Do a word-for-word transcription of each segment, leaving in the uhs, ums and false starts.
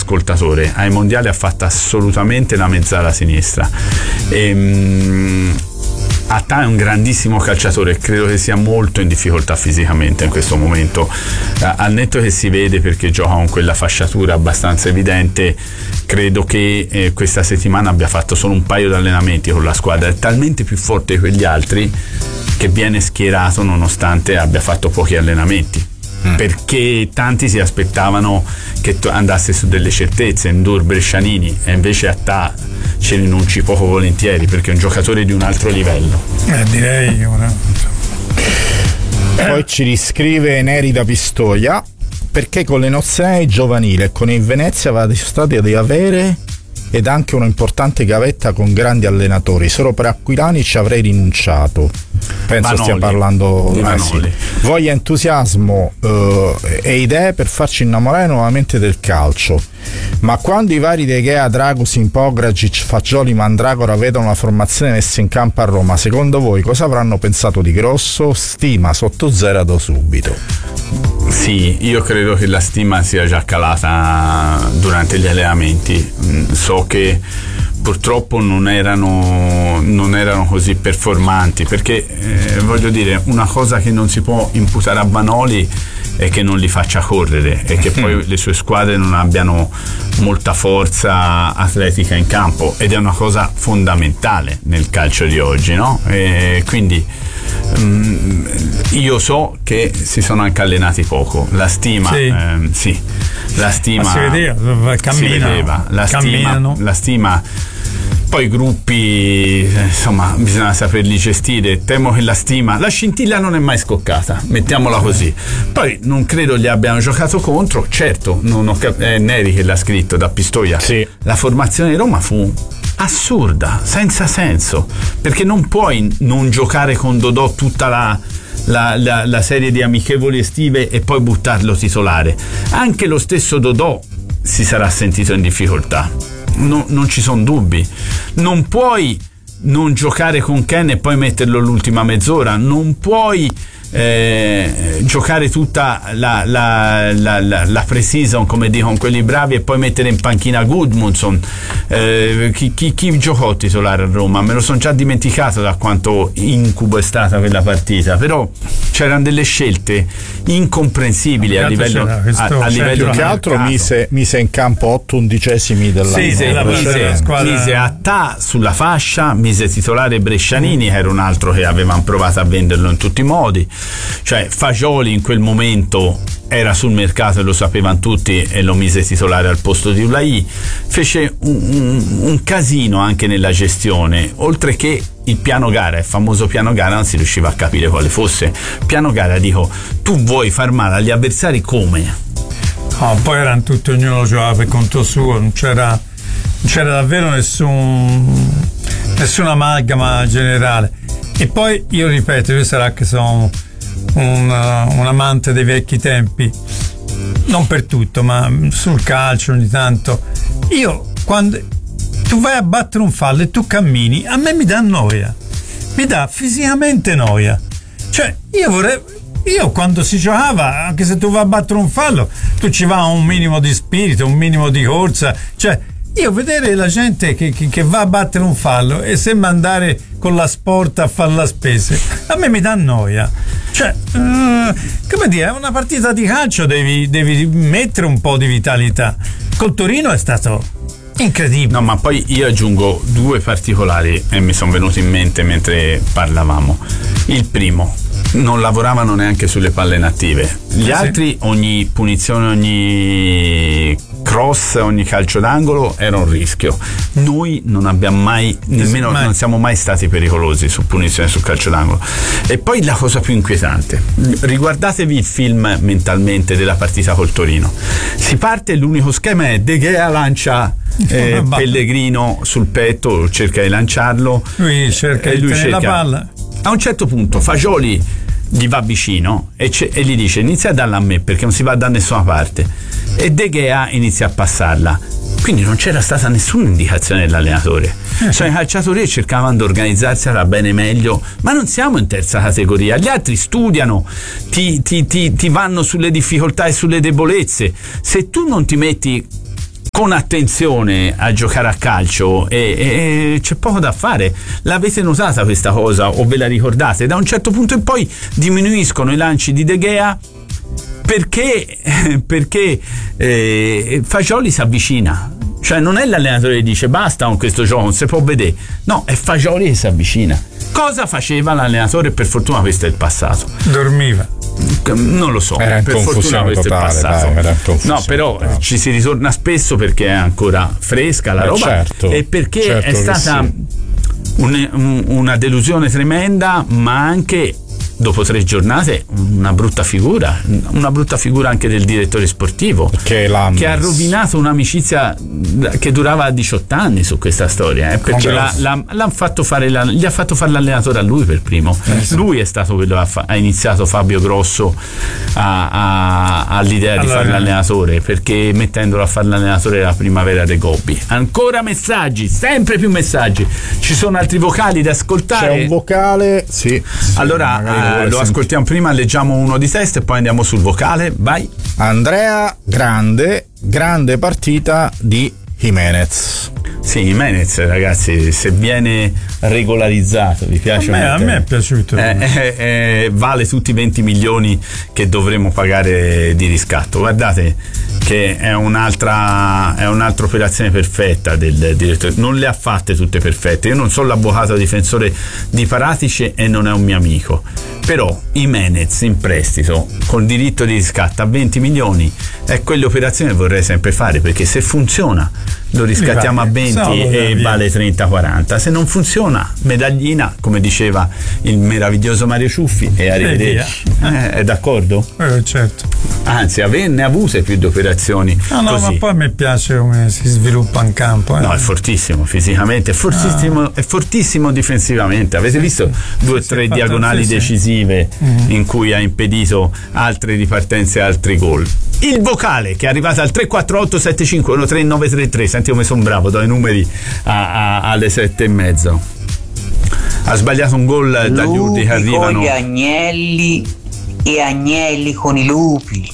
ascoltatore. Ai mondiali ha fatto assolutamente la mezzala sinistra. E, Attà è un grandissimo calciatore, credo che sia molto in difficoltà fisicamente in questo momento, eh, al netto che si vede perché gioca con quella fasciatura abbastanza evidente. Credo che eh, questa settimana abbia fatto solo un paio di allenamenti con la squadra, è talmente più forte di quegli altri che viene schierato nonostante abbia fatto pochi allenamenti. Mm. Perché tanti si aspettavano che andasse su delle certezze, Ndur, Brescianini, e invece Attà ci rinunci poco volentieri perché è un giocatore di un altro livello. Eh, direi ora. Poi ci riscrive Neri da Pistoia: perché con le nazionali giovanili e con il Venezia va stati di avere ed anche un'importante gavetta con grandi allenatori, solo per Aquilani ci avrei rinunciato. Penso Manoli. stia parlando di eh, sì. Voglia, entusiasmo eh, e idee per farci innamorare nuovamente del calcio, ma quando i vari De Gea, Dragusin, Pogragic, Fagioli, Mandragora vedono la formazione messa in campo a Roma, secondo voi cosa avranno pensato di grosso? Stima sotto zero da subito. Sì, io credo che la stima sia già calata durante gli allenamenti. So che purtroppo non erano, non erano così performanti, perché eh, voglio dire, una cosa che non si può imputare a Vanoli è che non li faccia correre e che poi le sue squadre non abbiano molta forza atletica in campo, ed è una cosa fondamentale nel calcio di oggi, no? E quindi um, io so che si sono anche allenati poco, la stima sì, ehm, sì la stima ma si vedeva, si vedeva la stima, la stima poi i gruppi, insomma, bisogna saperli gestire. Temo che la stima, la scintilla non è mai scoccata, mettiamola così. Poi non credo gli abbiano giocato contro, certo, non ho cap- è Neri che l'ha scritto da Pistoia. Sì. La formazione di Roma fu assurda, senza senso, perché non puoi non giocare con Dodò tutta la La, la, la serie di amichevoli estive e poi buttarlo titolare. Anche lo stesso Dodò si sarà sentito in difficoltà, no, non ci sono dubbi. Non puoi non giocare con Ken e poi metterlo l'ultima mezz'ora, non puoi eh, giocare tutta la, la, la, la, la pre-season, come dicono quelli bravi, e poi mettere in panchina Gudmundsson. Eh, chi, chi, chi giocò titolare a Roma? Me lo sono già dimenticato da quanto incubo è stata quella partita, però c'erano delle scelte incomprensibili a livello, a, a livello più che altro mise, mise in campo otto undicesimi della sì, sì, la mise, squadra. mise Attà sulla fascia, mise titolare Brescianini, che era un altro che avevano provato a venderlo in tutti i modi. Cioè Fagioli in quel momento era sul mercato e lo sapevano tutti, e lo mise titolare al posto di Ulai. Fece un, un, un casino anche nella gestione, oltre che il piano gara, il famoso piano gara, non si riusciva a capire quale fosse. Piano gara, dico, tu vuoi far male agli avversari come? No, poi erano tutti, ognuno giocava per conto suo, non c'era, non c'era davvero nessun nessuna amalgama generale. E poi io ripeto, io sarà che sono un, un amante dei vecchi tempi, non per tutto, ma sul calcio ogni tanto. Io quando tu vai a battere un fallo e tu cammini, a me mi dà noia, mi dà fisicamente noia. Cioè io vorrei, io quando si giocava, anche se tu vai a battere un fallo, tu ci va un minimo di spirito, un minimo di corsa. Cioè io vedere la gente che, che, che va a battere un fallo e sembra andare con la sporta a fare la spesa, a me mi dà noia. Cioè, uh, come dire, è una partita di calcio, devi, devi mettere un po' di vitalità. Col Torino è stato incredibile. No, ma poi io aggiungo due particolari e mi sono venuti in mente mentre parlavamo. Il primo, non lavoravano neanche sulle palle native. Gli eh altri, sì. Ogni punizione, ogni cross, ogni calcio d'angolo era un rischio. Noi non abbiamo mai, nemmeno mai. non siamo mai stati pericolosi su punizione sul calcio d'angolo. E poi la cosa più inquietante, riguardatevi il film mentalmente della partita col Torino. Si parte, l'unico schema è De Gea lancia eh, Pellegrino sul petto, cerca di lanciarlo, lui cerca e di lui tenere cerca, la palla. A un certo punto Fagioli gli va vicino e, e gli dice: inizia a darla a me perché non si va da nessuna parte, e De Gea inizia a passarla. Quindi non c'era stata nessuna indicazione dell'allenatore. Cioè i calciatori cercavano di organizzarsi alla bene meglio, ma non siamo in terza categoria. Gli altri studiano, ti, ti, ti, ti vanno sulle difficoltà e sulle debolezze. Se tu non ti metti con attenzione a giocare a calcio e, e, e c'è poco da fare. L'avete notata questa cosa o ve la ricordate? Da un certo punto in poi diminuiscono i lanci di De Gea perché, perché eh, Fagioli si avvicina. Cioè non è l'allenatore che dice basta con questo gioco, non si può vedere. No, è Fagioli che si avvicina. Cosa faceva l'allenatore? Per fortuna questo è il passato. Dormiva. Non lo so, era in per fortuna questo totale, è il passato. dai, era in no, però no. ci si ritorna spesso perché è ancora fresca la eh roba certo, e perché certo è stata sì. un, un, una delusione tremenda, ma anche dopo tre giornate una brutta figura, una brutta figura anche del direttore sportivo che, che ha rovinato un'amicizia che durava diciotto anni su questa storia, eh, perché l'ha, l'ha, l'ha fatto fare la, gli ha fatto fare l'allenatore a lui per primo. Eh sì. Lui è stato quello che ha, fa, ha iniziato Fabio Grosso a, a, all'idea allora, di fare l'allenatore, perché mettendolo a fare l'allenatore della Primavera dei Gobbi. Ancora messaggi, sempre più messaggi. Ci sono altri vocali da ascoltare? C'è un vocale, sì, sì allora lo sentire. Ascoltiamo prima, leggiamo uno di testa e poi andiamo sul vocale. Vai. Andrea, grande grande partita di Jimenez. Sì, Jimenez, ragazzi, se viene regolarizzato, vi piace? A me, a me è piaciuto. Eh, eh, eh, vale tutti i venti milioni che dovremo pagare di riscatto. Guardate che è un'altra è un'altra operazione perfetta del direttore. Non le ha fatte tutte perfette. Io non sono l'avvocato difensore di Paratici e non è un mio amico. Però Jimenez in prestito con diritto di riscatto a venti milioni è quell'operazione che vorrei sempre fare, perché se funziona lo riscattiamo a venti e vale trenta quaranta, se non funziona medaglina, come diceva il meraviglioso Mario Ciuffi, e arrivederci. Eh, è d'accordo? Eh, certo. Anzi, averne avute più di operazioni. No, no, così. Ma poi mi piace come si sviluppa in campo. Eh. No, è fortissimo fisicamente, è fortissimo, ah. è fortissimo difensivamente. Avete sì, visto sì. due o tre sì, diagonali sì, decisive sì. Mm-hmm. in cui ha impedito altre ripartenze e altri gol. Il vocale che è arrivato al tre quattro otto sette cinque uno tre nove tre tre. Senti come sono bravo, do i numeri a, a, alle sette e mezzo. Ha sbagliato un gol dagli urdi che arrivano. Con gli agnelli e agnelli con i lupi.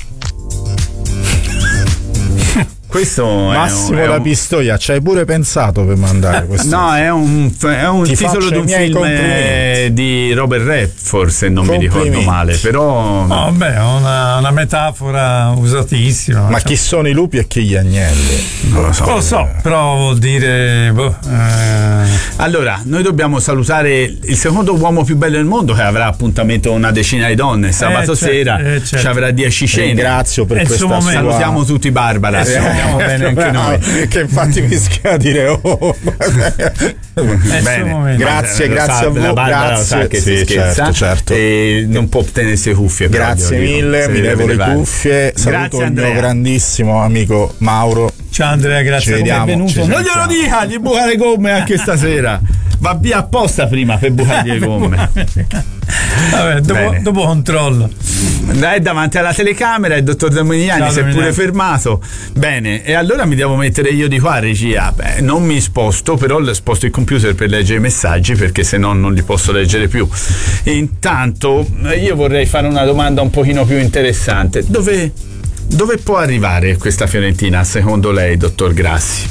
Questo Massimo è un, da è un... Pistoia, ci hai pure pensato per mandare questo? No, è un, è un titolo di un film eh, di Robert Redford, se non mi ricordo male, però no, beh, è una, una metafora usatissima. Ma cioè... chi sono i lupi e chi gli agnelli? Non lo so, non lo so, però vuol dire boh, eh... Allora, noi dobbiamo salutare il secondo uomo più bello del mondo, che avrà appuntamento una decina di donne sabato eh, certo, sera, eh, certo. ci avrà dieci cene. Ringrazio per questa sua... Salutiamo tutti Barbara. Eh, bene anche noi, che infatti mi schia dire oh. Bene, grazie, grazie a voi, grazie che sì, si scherza, certo, certo. E non può tenersi cuffie. Grazie mille, mi levo le cuffie. Saluto il mio grandissimo amico Mauro. Ciao Andrea, grazie per essere venuto. Non glielo dica, gli buca le gomme anche stasera. Va via apposta prima per bucargli le gomme. Vabbè, dopo, dopo controllo. È davanti alla telecamera, il dottor Dominiani si è pure fermato. Bene, e allora mi devo mettere io di qua, regia. Beh, non mi sposto, però sposto il computer per leggere i messaggi, perché se no non li posso leggere più. Intanto io vorrei fare una domanda un pochino più interessante. Dove, dove può arrivare questa Fiorentina secondo lei, dottor Grassi?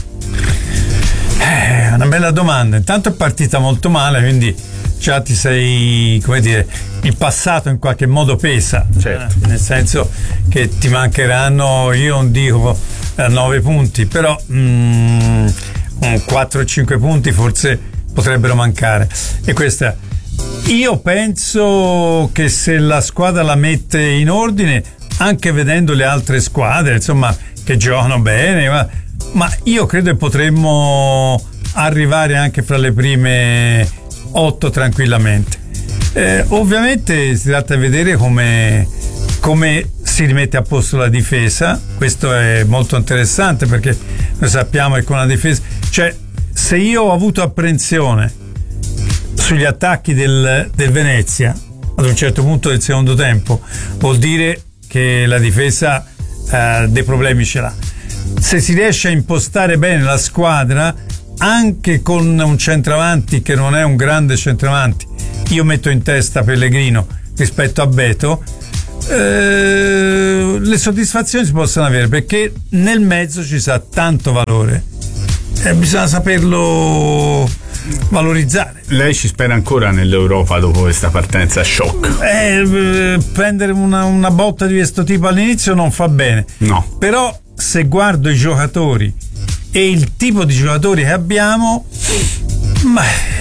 È una bella domanda. Intanto è partita molto male, quindi già ti sei, come dire, il passato in qualche modo pesa, certo. eh, nel senso che ti mancheranno, io non dico eh, nove punti, però mm, quattro o cinque punti forse potrebbero mancare. E questa, io penso che se la squadra la mette in ordine, anche vedendo le altre squadre, insomma, che giocano bene, ma, ma io credo che potremmo arrivare anche fra le prime otto tranquillamente. Eh, ovviamente si tratta di vedere come, come si rimette a posto la difesa. Questo è molto interessante, perché noi sappiamo che con la difesa, cioè, se io ho avuto apprensione sugli attacchi del, del Venezia ad un certo punto del secondo tempo, vuol dire che la difesa eh, dei problemi ce l'ha. Se si riesce a impostare bene la squadra anche con un centravanti che non è un grande centravanti, io metto in testa Pellegrino rispetto a Beto, eh, le soddisfazioni si possono avere, perché nel mezzo ci sta tanto valore e bisogna saperlo valorizzare. Lei ci spera ancora nell'Europa dopo questa partenza shock? Eh, prendere una, una botta di questo tipo all'inizio non fa bene, no, però se guardo i giocatori e il tipo di giocatori che abbiamo, ma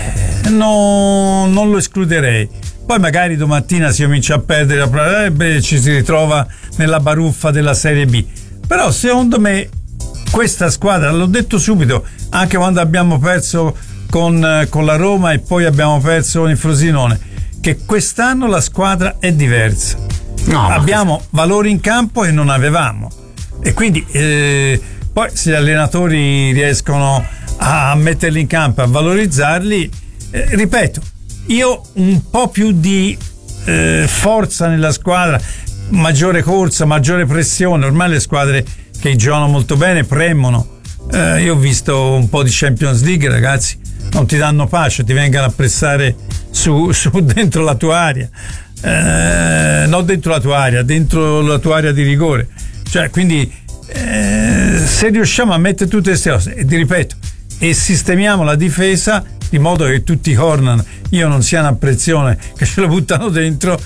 no, non lo escluderei. Poi magari domattina si comincia a perdere, eh, beh, ci si ritrova nella baruffa della Serie B, però secondo me questa squadra, l'ho detto subito, anche quando abbiamo perso con, con la Roma e poi abbiamo perso con il Frosinone, che quest'anno la squadra è diversa. No, abbiamo che... valori in campo che non avevamo, e quindi eh, poi se gli allenatori riescono a metterli in campo, a valorizzarli, eh, ripeto, io un po' più di eh, forza nella squadra, maggiore corsa, maggiore pressione. Ormai le squadre che giocano molto bene premono. Eh, io ho visto un po' di Champions League, ragazzi, non ti danno pace, ti vengono a pressare su, su dentro la tua area, eh, non dentro la tua area, dentro la tua area di rigore. Cioè, quindi eh, se riusciamo a mettere tutte queste cose, e ti ripeto, e sistemiamo la difesa di modo che tutti i corner io non sia una pressione che ce lo buttano dentro,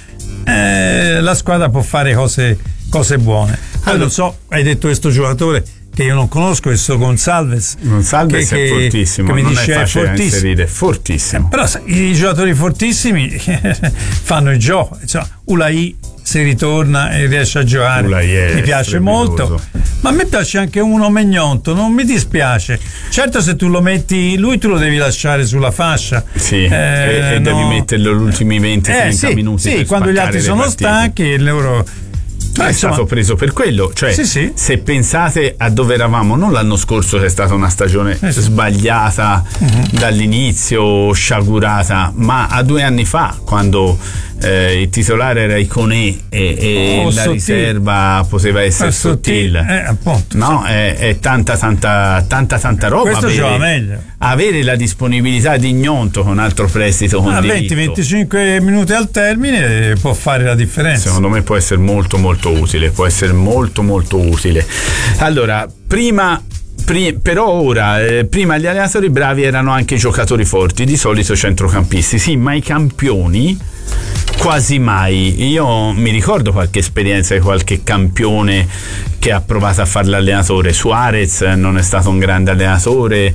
eh, la squadra può fare cose, cose buone. Poi allora, non so, hai detto questo giocatore che io non conosco, questo Gonçalves. Gonçalves che, è fortissimo, che mi non dice è facile è da inserire, fortissimo. Eh, però sai, i giocatori fortissimi fanno il gioco. Insomma, Ulai se ritorna e riesce a giocare mi piace molto, ma a me piace anche uno Megnonto, non mi dispiace. Certo, se tu lo metti lui, tu lo devi lasciare sulla fascia, sì, eh, e, e no. devi metterlo gli ultimi venti trenta eh, sì, minuti sì, per quando gli altri sono partite. stanchi loro Ma è insomma, stato preso per quello, cioè sì, sì. se pensate a dove eravamo, non l'anno scorso che è stata una stagione eh, sì. sbagliata uh-huh. dall'inizio, sciagurata, ma a due anni fa, quando eh, il titolare era Iconé e, e oh, la Sottil. riserva poteva essere Sottil, eh, appunto, no? È, è tanta tanta tanta tanta roba. Questo avere, gioca meglio. Avere la disponibilità di Gnonto con altro prestito con a venti venticinque minuti al termine può fare la differenza. Secondo me può essere molto molto utile, può essere molto molto utile. Allora, prima Pri- però ora, eh, prima gli allenatori bravi erano anche i giocatori forti, di solito centrocampisti, sì, ma i campioni quasi mai. Io mi ricordo qualche esperienza di qualche campione che ha provato a fare l'allenatore. Suarez non è stato un grande allenatore,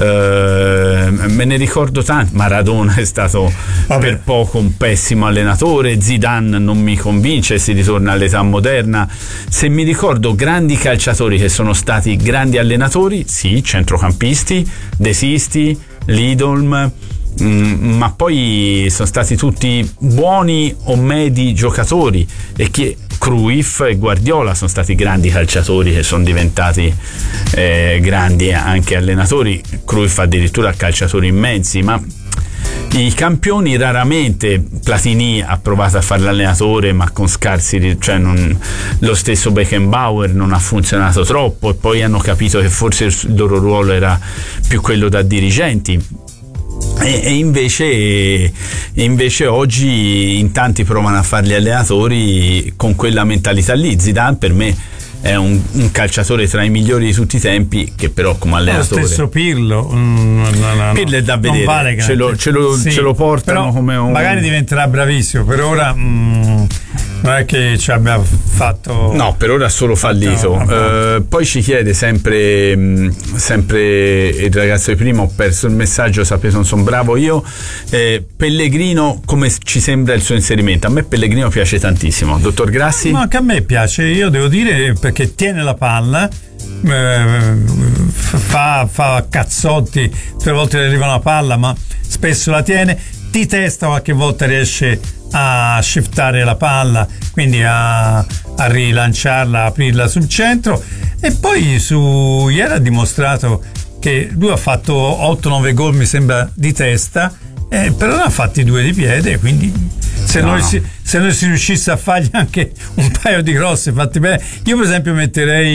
eh, me ne ricordo tanti. Maradona è stato Vabbè. per poco un pessimo allenatore. Zidane non mi convince, si ritorna all'età moderna. Se mi ricordo grandi calciatori che sono stati grandi allenatori, sì, centrocampisti, De Sisti, Lidolm, Mm, ma poi sono stati tutti buoni o medi giocatori, e che Cruyff e Guardiola sono stati grandi calciatori che sono diventati eh, grandi anche allenatori. Cruyff addirittura calciatori immensi, ma i campioni raramente. Platini ha provato a fare l'allenatore ma con scarsi, cioè non, lo stesso Beckenbauer non ha funzionato troppo, e poi hanno capito che forse il loro ruolo era più quello da dirigenti. E invece, invece oggi in tanti provano a fare gli allenatori con quella mentalità lì. Zidane per me è un, un calciatore tra i migliori di tutti i tempi, che però come allenatore. Lo stesso Pirlo, mm, no, no, Pirlo è da vedere, vale ce, lo, ce, lo, sì, ce lo portano come un. Magari diventerà bravissimo, per ora mm, non è che ci abbia fatto. No, per ora ha solo fallito. No, no. Uh, poi ci chiede sempre, mh, sempre il ragazzo di prima, ho perso il messaggio, sapete non sono bravo io. Eh, Pellegrino, come ci sembra il suo inserimento? A me Pellegrino piace tantissimo. Dottor Grassi? No, anche a me piace, io devo dire, perché tiene la palla, eh, fa, fa cazzotti, tre volte le arriva una palla, ma spesso la tiene, di testa qualche volta riesce a shiftare la palla, quindi a, a rilanciarla, a aprirla sul centro. E poi su ieri ha dimostrato che lui ha fatto otto nove gol, mi sembra, di testa, eh, però ne ha fatti due di piede, quindi se, no, noi no. Si, se noi si riuscisse a fargli anche un paio di grossi fatti bene. Io per esempio metterei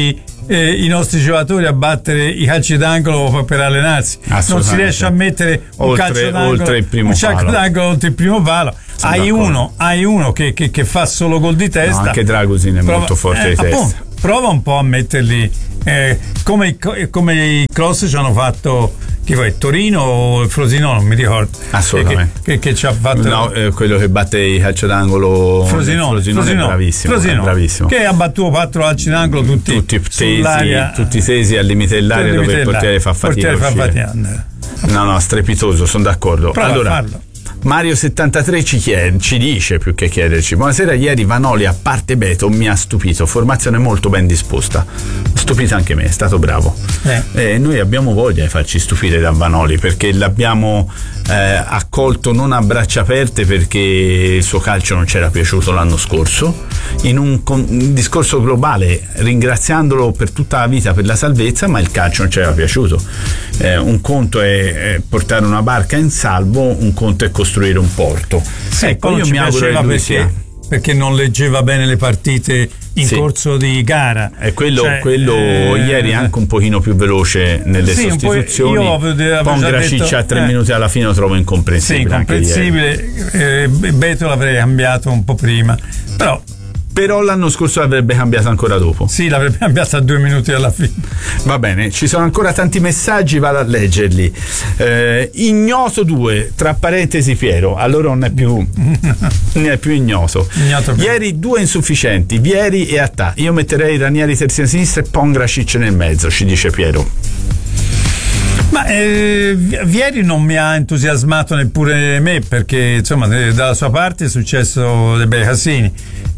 eh, i nostri giocatori a battere i calci d'angolo per allenarsi. Non si riesce a mettere un oltre, calcio d'angolo, oltre il primo un calcio d'angolo oltre il primo palo. Sono Hai d'accordo. uno, hai uno che, che, che fa solo gol di testa. No, anche Dragusin è Prova- molto forte eh, di testa. appunto, prova un po' a metterli eh, come, i, come i cross ci hanno fatto chi poi Torino o il Frosinone, non mi ricordo. Assolutamente. Che, che, che ci ha fatto No, eh, quello che batte i calcio d'angolo Frosinone, Frosinone, Frosinone, è bravissimo, Frosinone, è bravissimo. che ha battuto quattro calci d'angolo tutti, tutti tesi, sull'aria, tutti tesi al limite dell'area dove il portiere fa fatica a portiere fa uscire. fatica. No, no, strepitoso, sono d'accordo. Prova allora, a farlo. Mario settantatré ci chiede, ci dice più che chiederci: buonasera, ieri Vanoli a parte Beto mi ha stupito, formazione molto ben disposta, stupita anche me, è stato bravo. Eh. Eh, noi abbiamo voglia di farci stupire da Vanoli perché l'abbiamo eh, accolto non a braccia aperte perché il suo calcio non c'era piaciuto l'anno scorso, in un, con, un discorso globale, ringraziandolo per tutta la vita per la salvezza, ma il calcio non c'era piaciuto. Eh, un conto è, è portare una barca in salvo, un conto è costruire un porto. Sì, Ecco, poi io non mi ci auguro che piaceva lui perché, sia. perché non leggeva bene le partite in Sì. corso di gara. E quello, Cioè, quello eh, ieri anche un pochino più veloce nelle sì, un po', sostituzioni. io avevo- avevo già Pongracic detto, a tre eh. minuti alla fine lo trovo Sì, incomprensibile. anche ieri. incomprensibile. Eh, Beto l'avrei cambiato un po' prima, però Però l'anno scorso l'avrebbe cambiato ancora dopo. sì, l'avrebbe cambiato a due minuti alla fine. Va bene, ci sono ancora tanti messaggi, vado a leggerli. Eh, ignoto due, tra parentesi Piero, allora non è più, non è più ignoto. Ignoto Piero. Ieri due insufficienti, Vieri e Attà. Io metterei Ranieri terzina sinistra e Pongracic nel mezzo, ci dice Piero. Ma eh, Vieri non mi ha entusiasmato neppure me perché insomma eh, dalla sua parte è successo dei bei casini.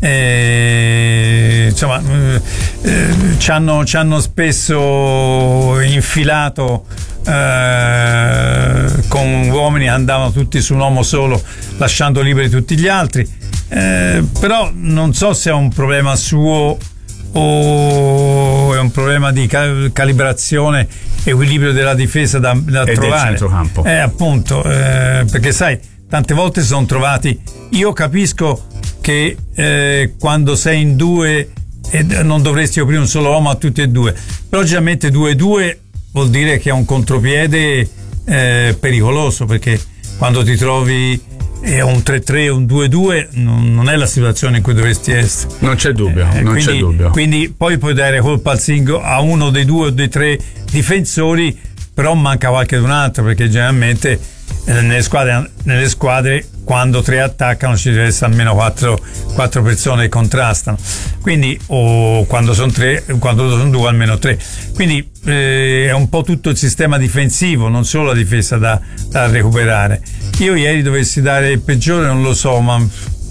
Eh, insomma eh, eh, ci hanno, ci hanno spesso infilato eh, con uomini che andavano tutti su un uomo solo lasciando liberi tutti gli altri, eh, però non so se è un problema suo o è un problema di cal- calibrazione, equilibrio della difesa da, da E del trovare. centrocampo. Eh, appunto, eh, perché sai, tante volte si sono trovati. Io capisco che eh, quando sei in due e non dovresti aprire un solo uomo a tutti e due, però logicamente due due vuol dire che è un contropiede eh, pericoloso, perché quando ti trovi è un tre tre o un due due non, non è la situazione in cui dovresti essere. Non c'è dubbio, Eh, non quindi, c'è dubbio. Quindi poi puoi dare colpa al singolo, a uno dei due o dei tre difensori, però manca qualche un altro, perché generalmente eh, nelle squadre, nelle squadre quando tre attaccano ci deve essere almeno quattro, quattro persone che contrastano, quindi o quando sono tre, quando sono due almeno tre, quindi eh, è un po' tutto il sistema difensivo, non solo la difesa da, da recuperare. Io ieri dovessi dare il peggiore non lo so, ma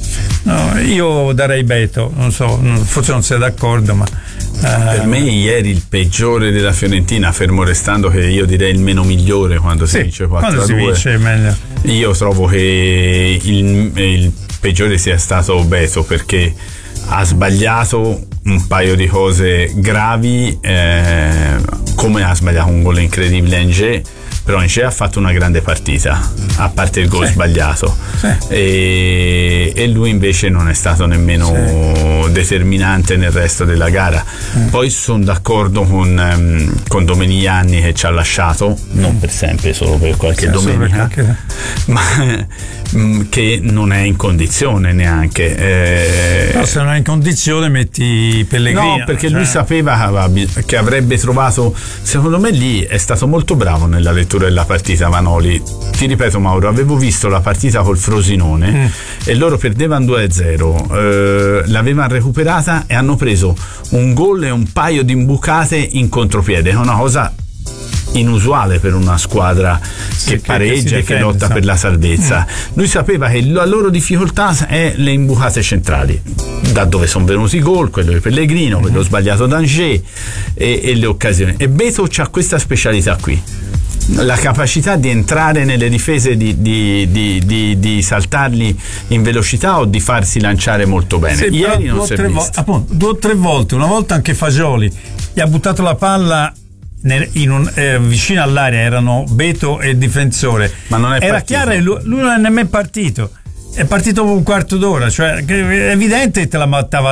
no, io darei Beto, non so, forse non sei d'accordo, ma Per me ieri il peggiore della Fiorentina, fermo restando che io direi il meno migliore quando si sì, dice quattro a due. Quando si vince è meglio. Io trovo che il, il peggiore sia stato Beto, perché ha sbagliato un paio di cose gravi, eh, come ha sbagliato un gol incredibile a Angers, però Angers ha fatto una grande partita, a parte il gol sì. sbagliato, sì. e, e lui invece non è stato nemmeno sì. determinante nel resto della gara. Mm. Poi sono d'accordo con, um, con Domeniani che ci ha lasciato, non per sempre, solo per qualche sì, domenica, per ma um, che non è in condizione neanche. Eh, no, se non è in condizione metti Pellegrino. No, perché cioè... lui sapeva che avrebbe trovato, secondo me lì è stato molto bravo nella lettura della partita Vanoli. Ti ripeto Mauro, avevo visto la partita col Frosinone mm. e loro perdevano due a zero, eh, l'avevano recuperata e hanno preso un gol e un paio di imbucate in contropiede, è una cosa inusuale per una squadra sì, che pareggia e che lotta per la salvezza. Mm. Lui sapeva che la loro difficoltà è le imbucate centrali, da dove sono venuti i gol, quello di Pellegrino, mm. quello sbagliato d'Angers e, e le occasioni, e Beto c'ha questa specialità qui, la capacità di entrare nelle difese, di, di, di, di, di saltarli in velocità o di farsi lanciare molto bene. Sì, ieri non si è visto. Vo- appunto, due o tre volte, una volta anche Fagioli gli ha buttato la palla nel, in un, eh, vicino all'area, erano Beto e il difensore, ma non è era partito. chiaro e lui, lui non è nemmeno partito, è partito un quarto d'ora, cioè è evidente che te la mattava lì,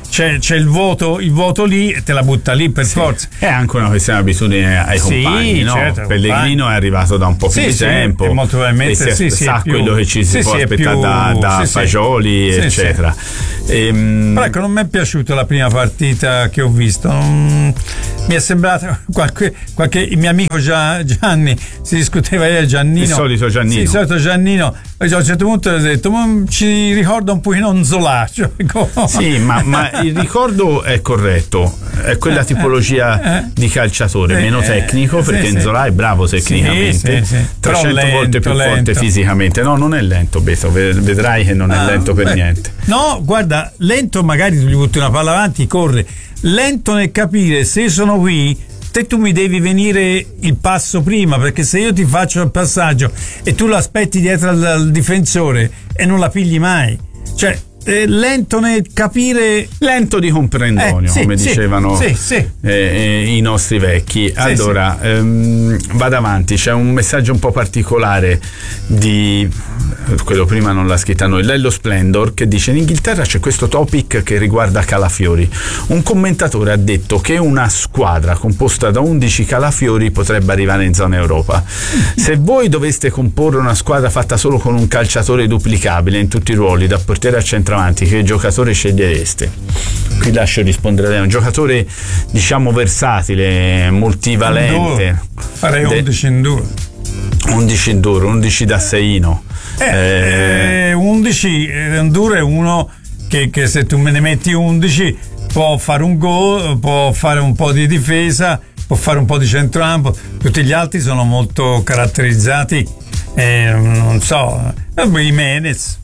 c'è, c'è il voto il voto lì e te la butta lì per sì. forza. È anche una questione di abitudine ai sì, compagni, no? certo, Pellegrino compagni. È arrivato da un po' più sì, di sì, tempo e molto probabilmente e si sì, sì, sa più, quello che ci si sì, può sì, aspettare più, da, da sì, fagioli sì, eccetera sì. Ehm, Però ecco, non mi è piaciuta la prima partita che ho visto, non, mi è sembrato qualche, qualche il mio amico Gianni si discuteva ieri, Giannino, il solito Giannino sì, il solito Giannino, a un certo punto ho detto ma ci ricorda un pochino un Zola, cioè, sì, ma, ma il ricordo è corretto, è quella tipologia di calciatore meno tecnico, perché sì, Nzola è bravo tecnicamente, sì, sì, sì. trecento lento, volte più lento. forte fisicamente. No, non è lento, Beto, vedrai che non è ah, lento per beh, niente. No, guarda, lento magari tu gli butti una palla avanti, corre, lento nel capire se sono qui, te tu mi devi venire il passo prima, perché se io ti faccio il passaggio e tu l'aspetti dietro al, al difensore e non la pigli mai, cioè eh, lento nel capire, lento di comprendonio, eh, sì, come sì, dicevano sì, sì. Eh, eh, i nostri vecchi. Sì, allora sì. Ehm, vado avanti, c'è un messaggio un po' particolare di quello prima non l'ha scritta noi, Lello Splendor, che dice: in Inghilterra c'è questo topic che riguarda Calafiori. Un commentatore ha detto che una squadra composta da undici Calafiori potrebbe arrivare in zona Europa. Se voi doveste comporre una squadra fatta solo con un calciatore duplicabile in tutti i ruoli, da portiere a centravanti, che giocatore scegliereste? Qui lascio rispondere a lei. Un giocatore diciamo versatile, multivalente. Farei undici in due. undici in due, undici da seino. Eh, eh, undici Enduro è uno che, che se tu me ne metti undici può fare un gol, può fare un po' di difesa, può fare un po' di centrocampo. Tutti gli altri sono molto caratterizzati, eh, non so, Jimenez.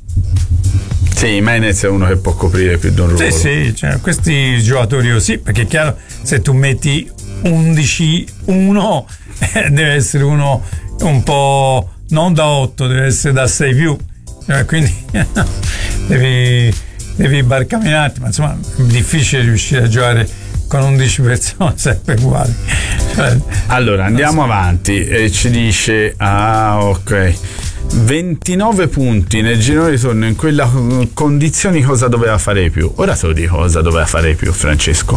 Sì, Jimenez è uno che può coprire più di un ruolo. Sì, sì, cioè, questi giocatori così, perché è chiaro, se tu metti undici uno eh, deve essere uno un po' non da otto, deve essere da sei più, cioè, quindi devi, devi barcamenarti, ma insomma è difficile riuscire a giocare con undici persone sempre uguali. Cioè, allora andiamo so. avanti e ci dice ah ok ventinove punti nel girone di ritorno in quella condizioni, cosa doveva fare più? Ora te lo dico cosa doveva fare più, Francesco.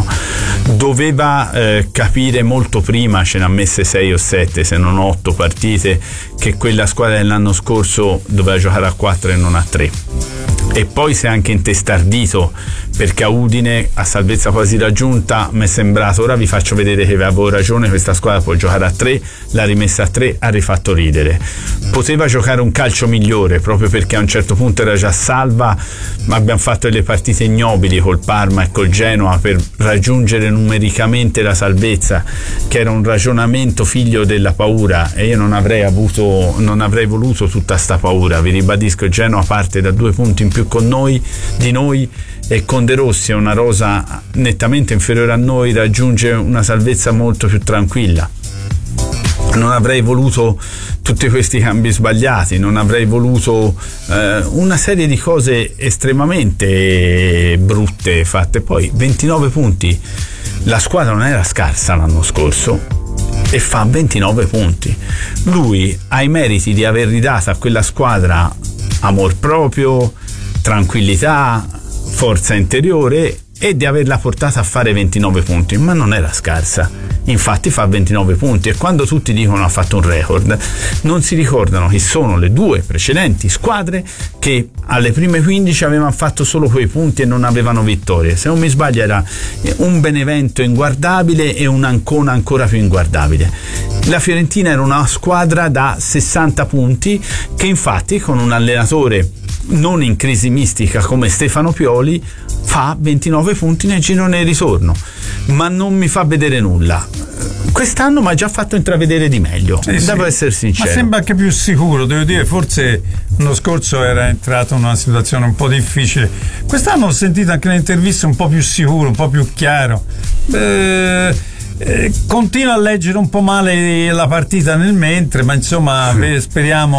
Doveva eh, capire molto prima, ce ne ha messe sei o sette se non otto partite, che quella squadra dell'anno scorso doveva giocare a quattro e non a tre, e poi si è anche intestardito, perché a Udine, a salvezza quasi raggiunta, mi è sembrato, ora vi faccio vedere che avevo ragione, questa squadra può giocare a tre, l'ha rimessa a tre, ha rifatto ridere. Poteva giocare un calcio migliore, proprio perché a un certo punto era già salva, ma abbiamo fatto delle partite ignobili col Parma e col Genoa per raggiungere numericamente la salvezza, che era un ragionamento figlio della paura, e io non avrei avuto, non avrei voluto tutta sta paura. Vi ribadisco, il Genoa parte da due punti in più con noi, di noi, e con De Rossi è una rosa nettamente inferiore a noi, raggiunge una salvezza molto più tranquilla. Non avrei voluto tutti questi cambi sbagliati, non avrei voluto eh, una serie di cose estremamente brutte fatte. Poi ventinove punti, la squadra non era scarsa l'anno scorso e fa ventinove punti. Lui ha i meriti di aver ridato a quella squadra amor proprio, tranquillità, forza interiore, e di averla portata a fare ventinove punti, ma non era scarsa, infatti fa ventinove punti. E quando tutti dicono ha fatto un record, non si ricordano che sono le due precedenti squadre che alle prime quindici avevano fatto solo quei punti e non avevano vittorie. Se non mi sbaglio era un Benevento inguardabile e un Ancona ancora più inguardabile. La Fiorentina era una squadra da sessanta punti che infatti con un allenatore non in crisi mistica come Stefano Pioli fa ventinove punti nel girone di ritorno, ma non mi fa vedere nulla. Quest'anno mi ha già fatto intravedere di meglio, sì, devo sì. essere sincero. Ma sembra anche più sicuro, devo dire, forse l'anno scorso era entrato in una situazione un po' difficile. Quest'anno ho sentito anche nelle interviste un po' più sicuro, un po' più chiaro. Eh, eh, continuo a leggere un po' male la partita nel mentre, ma insomma mm. speriamo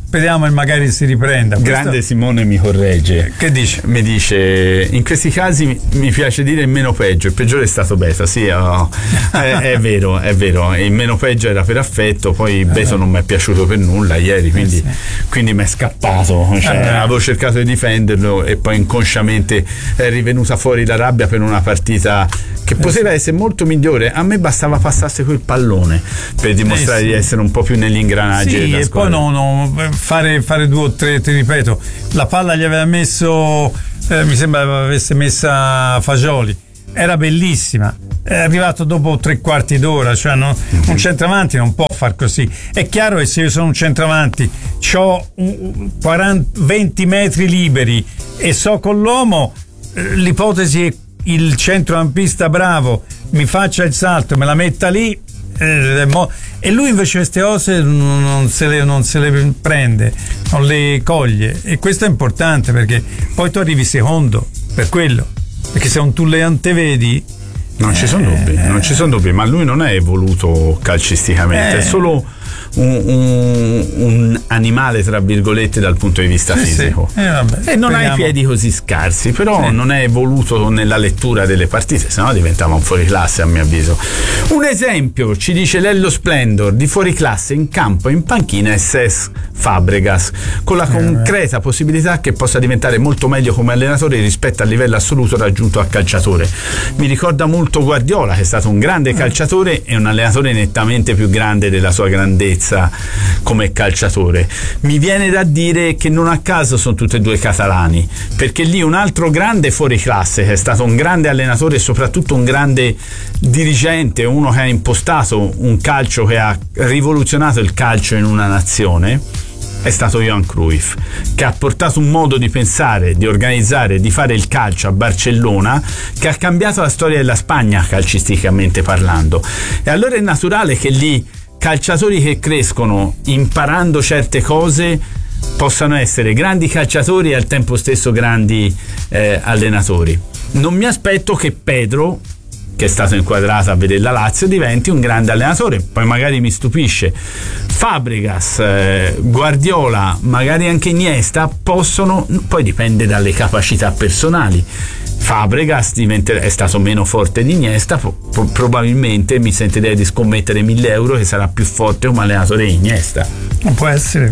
speriamo che magari si riprenda. Grande Questo... Simone mi corregge. Che dice? Mi dice, in questi casi mi, mi piace dire il meno peggio, il peggiore è stato Beto, sì, oh, è, è vero, è vero, il meno peggio era per affetto, poi Beto non mi è piaciuto per nulla ieri, quindi, eh sì. quindi mi è scappato, cioè, eh, avevo cercato di difenderlo e poi inconsciamente è rivenuta fuori la rabbia per una partita che poteva essere molto migliore. A me bastava passasse quel pallone per dimostrare eh sì. di essere un po' più negli ingranaggi sì, della e squadra. poi no, no, fare, fare due o tre, ti ripeto, la palla gli aveva messo eh, mi sembra avesse messa Fagioli, era bellissima, è arrivato dopo tre quarti d'ora, cioè no, mm-hmm. un centravanti non può far così. È chiaro che se io sono un centravanti ho quaranta, venti metri liberi e so con l'uomo, l'ipotesi è il centrocampista bravo mi faccia il salto, me la metta lì, eh, e lui invece queste cose non, non, se le, non se le prende, non le coglie, e questo è importante perché poi tu arrivi secondo per quello, perché se non tu le antevedi non ci sono dubbi, eh, non ci sono dubbi, ma lui non è evoluto calcisticamente, eh, è solo un, un, un animale tra virgolette dal punto di vista sì, fisico sì. Eh, vabbè, e non speriamo. ha i piedi così scarsi, però sì. non è evoluto nella lettura delle partite, sennò diventava un fuoriclasse a mio avviso. Un esempio, ci dice Lello Splendor, di fuoriclasse in campo, in panchina è Cesc Fabregas, con la concreta possibilità che possa diventare molto meglio come allenatore rispetto al livello assoluto raggiunto a calciatore. Mi ricorda molto Guardiola, che è stato un grande calciatore e un allenatore nettamente più grande della sua grandezza come calciatore. Mi viene da dire che non a caso sono tutti e due catalani, perché lì un altro grande fuoriclasse che è stato un grande allenatore e soprattutto un grande dirigente, uno che ha impostato un calcio che ha rivoluzionato il calcio in una nazione, è stato Johan Cruyff, che ha portato un modo di pensare, di organizzare, di fare il calcio a Barcellona che ha cambiato la storia della Spagna calcisticamente parlando. E allora è naturale che lì calciatori che crescono imparando certe cose possano essere grandi calciatori e al tempo stesso grandi eh, allenatori. Non mi aspetto che Pedro, che è stato inquadrato a vedere la Lazio, diventi un grande allenatore, poi magari mi stupisce. Fabregas, eh, Guardiola, magari anche Iniesta possono, poi dipende dalle capacità personali. Fabregas diventa, è stato meno forte di Iniesta, pro- probabilmente mi sentirei di scommettere mille euro che sarà più forte come allenatore di Iniesta. Non può essere.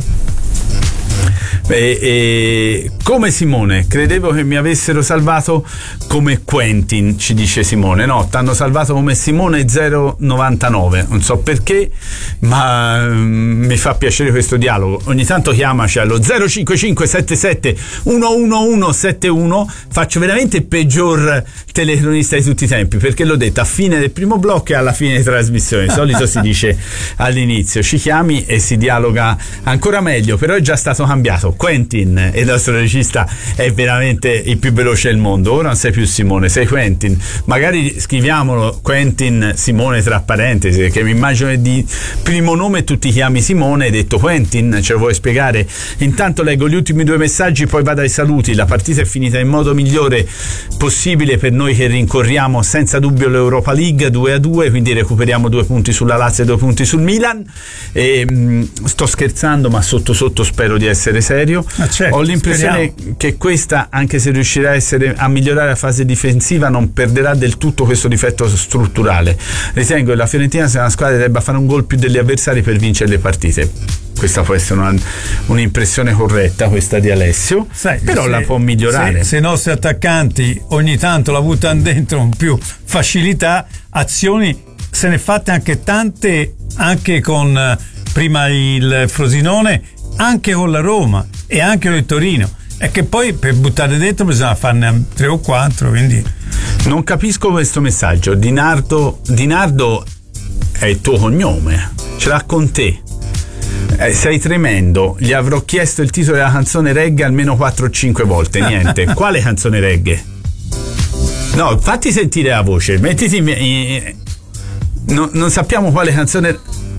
E, e, come Simone, credevo che mi avessero salvato come Quentin, ci dice Simone. No, ti hanno salvato come Simone zero novantanove, non so perché, ma um, mi fa piacere questo dialogo. Ogni tanto chiamaci allo zero cinque cinque sette sette uno uno uno sette uno. Faccio veramente il peggior telecronista di tutti i tempi, perché l'ho detto a fine del primo blocco e alla fine delle trasmissioni. Di solito si dice all'inizio, ci chiami e si dialoga ancora meglio, però è già stato cambiato. Quentin, il nostro regista, è veramente il più veloce del mondo. Ora non sei più Simone, sei Quentin. Magari scriviamolo Quentin Simone tra parentesi, perché mi immagino che di primo nome tu ti chiami Simone, hai detto Quentin, ce lo vuoi spiegare? Intanto leggo gli ultimi due messaggi, poi vado ai saluti. La partita è finita in modo migliore possibile per noi che rincorriamo senza dubbio l'Europa League, due a due, quindi recuperiamo due punti sulla Lazio e due punti sul Milan. E, mh, sto scherzando, ma sotto sotto spero di essere serio. Ah, certo, ho l'impressione speriamo. che questa, anche se riuscirà a, essere, a migliorare la fase difensiva, non perderà del tutto questo difetto strutturale. Ritengo che la Fiorentina sia una squadra che debba fare un gol più degli avversari per vincere le partite. Questa può essere una, un'impressione corretta, questa di Alessio. Sai, però se, la può migliorare. Se, se i nostri attaccanti ogni tanto la buttano dentro con più facilità, azioni se ne fatte anche tante, anche con eh, prima il Frosinone, anche con la Roma e anche con il Torino. È che poi per buttare dentro bisogna farne tre o quattro, quindi non capisco questo messaggio. Dinardo, Dinardo è il tuo cognome, ce l'ha con te. Eh, sei tremendo. Gli avrò chiesto il titolo della canzone reggae almeno quattro o cinque volte. Niente. Quale canzone reggae? No, fatti sentire la voce. Mettiti in, in, no, non sappiamo quale canzone.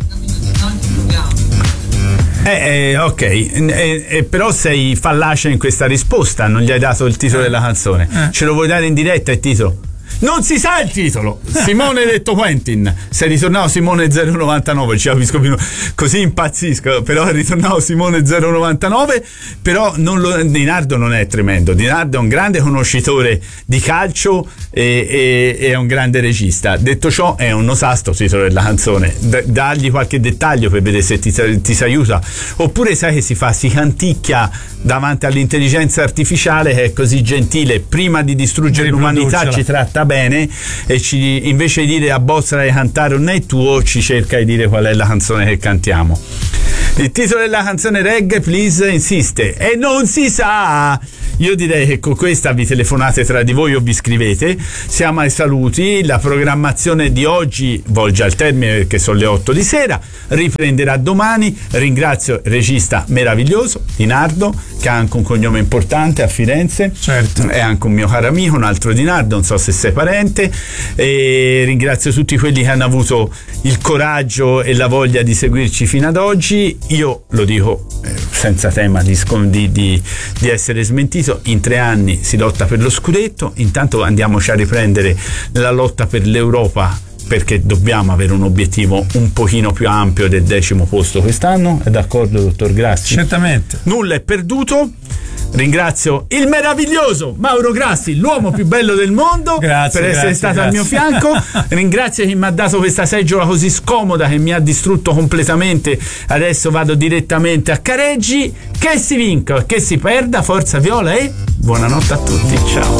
Eh, eh, ok, eh, eh, però sei fallace in questa risposta, non gli hai dato il titolo della canzone. Eh. Ce lo vuoi dare in diretta il titolo? Non si sa il titolo. Simone detto Quentin. Se è ritornato Simone zero novantanove, ci capisco più, così impazzisco. Però è ritornato Simone zero novantanove. Però non lo, Di Nardo non è tremendo. Di Nardo è un grande conoscitore di calcio e, e, e è un grande regista. Detto ciò, è un osasto il titolo della canzone. D- dagli qualche dettaglio per vedere se ti, ti si aiuta. Oppure sai che si fa? Si canticchia davanti all'intelligenza artificiale che è così gentile, prima di distruggere l'umanità ci tratta bene e ci, invece di dire a Bozza di cantare un è tuo, ci cerca di dire qual è la canzone che cantiamo. Il titolo della canzone Reggae Please insiste e non si sa. Io direi che con questa vi telefonate tra di voi o vi scrivete. Siamo ai saluti. La programmazione di oggi volge al termine perché sono le otto di sera, riprenderà domani. Ringrazio il regista meraviglioso Di Nardo, che ha anche un cognome importante a Firenze. Certo. È anche un mio caro amico, un altro Di Nardo, non so se sei parente. E ringrazio tutti quelli che hanno avuto il coraggio e la voglia di seguirci fino ad oggi. Io lo dico eh, senza tema di, di, di, di essere smentito, in tre anni si lotta per lo scudetto, intanto andiamoci a riprendere la lotta per l'Europa, perché dobbiamo avere un obiettivo un pochino più ampio del decimo posto quest'anno. È d'accordo, dottor Grassi? Certamente. Nulla è perduto. Ringrazio il meraviglioso Mauro Grassi, l'uomo più bello del mondo, grazie, per essere grazie, stato grazie. al mio fianco. Ringrazio chi mi ha dato questa seggiola così scomoda che mi ha distrutto completamente. Adesso vado direttamente a Careggi. Che si vinca, che si perda, forza viola e buonanotte a tutti. Ciao.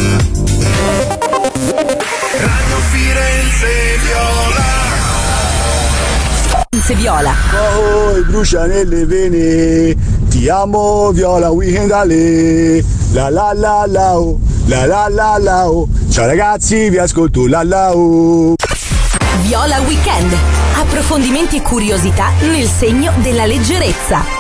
Radio Firenze Viola. Firenze Viola. Poi brucia nelle vene. Ti amo Viola Weekend Ale. La la la la oh. La la la la oh. Ciao ragazzi, vi ascolto la la oh. Viola Weekend. Approfondimenti e curiosità nel segno della leggerezza.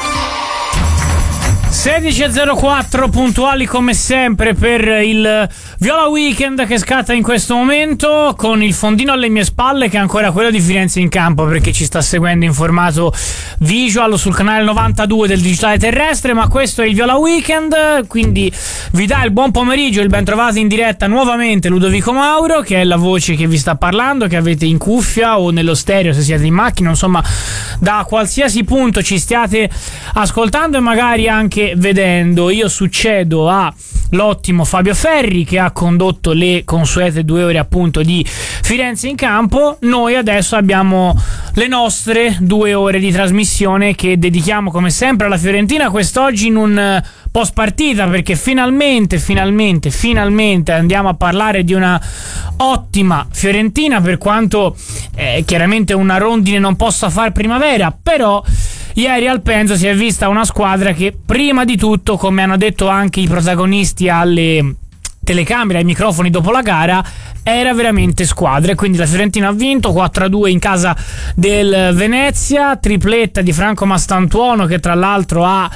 sedici e zero quattro puntuali come sempre per il Viola Weekend che scatta in questo momento, con il fondino alle mie spalle che è ancora quello di Firenze in campo, perché ci sta seguendo in formato visual sul canale novantadue del digitale terrestre. Ma questo è il Viola Weekend, quindi vi dà il buon pomeriggio, il ben trovato in diretta nuovamente Ludovico Mauro, che è la voce che vi sta parlando, che avete in cuffia o nello stereo se siete in macchina, insomma da qualsiasi punto ci stiate ascoltando e magari anche vedendo. Io succedo a l'ottimo Fabio Ferri, che ha condotto le consuete due ore appunto di Firenze in campo. Noi adesso abbiamo le nostre due ore di trasmissione che dedichiamo come sempre alla Fiorentina, quest'oggi in un post partita, perché finalmente finalmente finalmente andiamo a parlare di una ottima Fiorentina, per quanto eh, chiaramente una rondine non possa far primavera, però ieri al Penzo si è vista una squadra che prima di tutto, come hanno detto anche i protagonisti alle telecamere, ai microfoni dopo la gara, era veramente squadra. E quindi la Fiorentina ha vinto quattro a due in casa del Venezia, tripletta di Franco Mastantuono, che tra l'altro ha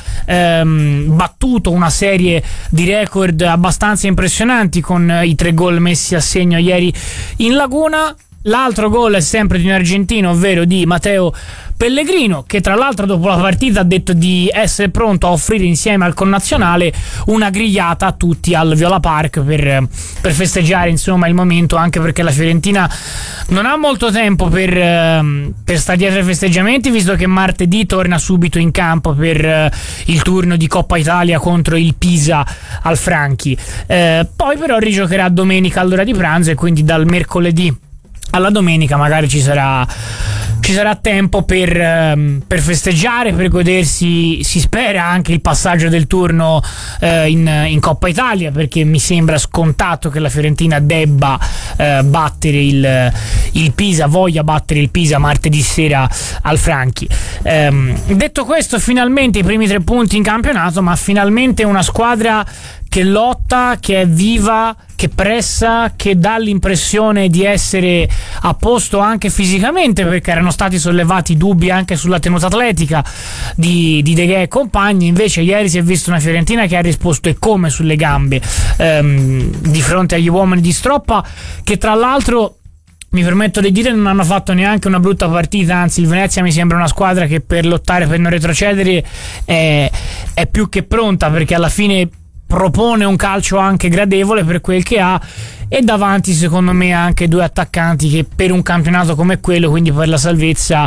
ehm, battuto una serie di record abbastanza impressionanti con i tre gol messi a segno ieri in Laguna. L'altro gol è sempre di un argentino, ovvero di Matteo Pellegrino, che tra l'altro dopo la partita ha detto di essere pronto a offrire insieme al connazionale una grigliata a tutti al Viola Park per, per festeggiare insomma il momento, anche perché la Fiorentina non ha molto tempo per, per stare dietro ai festeggiamenti, visto che martedì torna subito in campo per il turno di Coppa Italia contro il Pisa al Franchi. Eh, poi però rigiocherà domenica all'ora di pranzo, e quindi dal mercoledì alla domenica magari ci sarà ci sarà tempo per, um, per festeggiare, per godersi, si spera, anche il passaggio del turno uh, in, in Coppa Italia, perché mi sembra scontato che la Fiorentina debba uh, battere il, il Pisa, voglia battere il Pisa martedì sera al Franchi. Um, detto questo, finalmente i primi tre punti in campionato, ma finalmente una squadra che lotta, che è viva, che pressa, che dà l'impressione di essere a posto anche fisicamente, perché erano stati sollevati dubbi anche sulla tenuta atletica di, di De Gea e compagni. Invece ieri si è visto una Fiorentina che ha risposto e come sulle gambe ehm, di fronte agli uomini di Stroppa, che tra l'altro, mi permetto di dire, non hanno fatto neanche una brutta partita, anzi il Venezia mi sembra una squadra che per lottare, per non retrocedere è, è più che pronta, perché alla fine propone un calcio anche gradevole per quel che ha, e davanti secondo me anche due attaccanti che per un campionato come quello, quindi per la salvezza,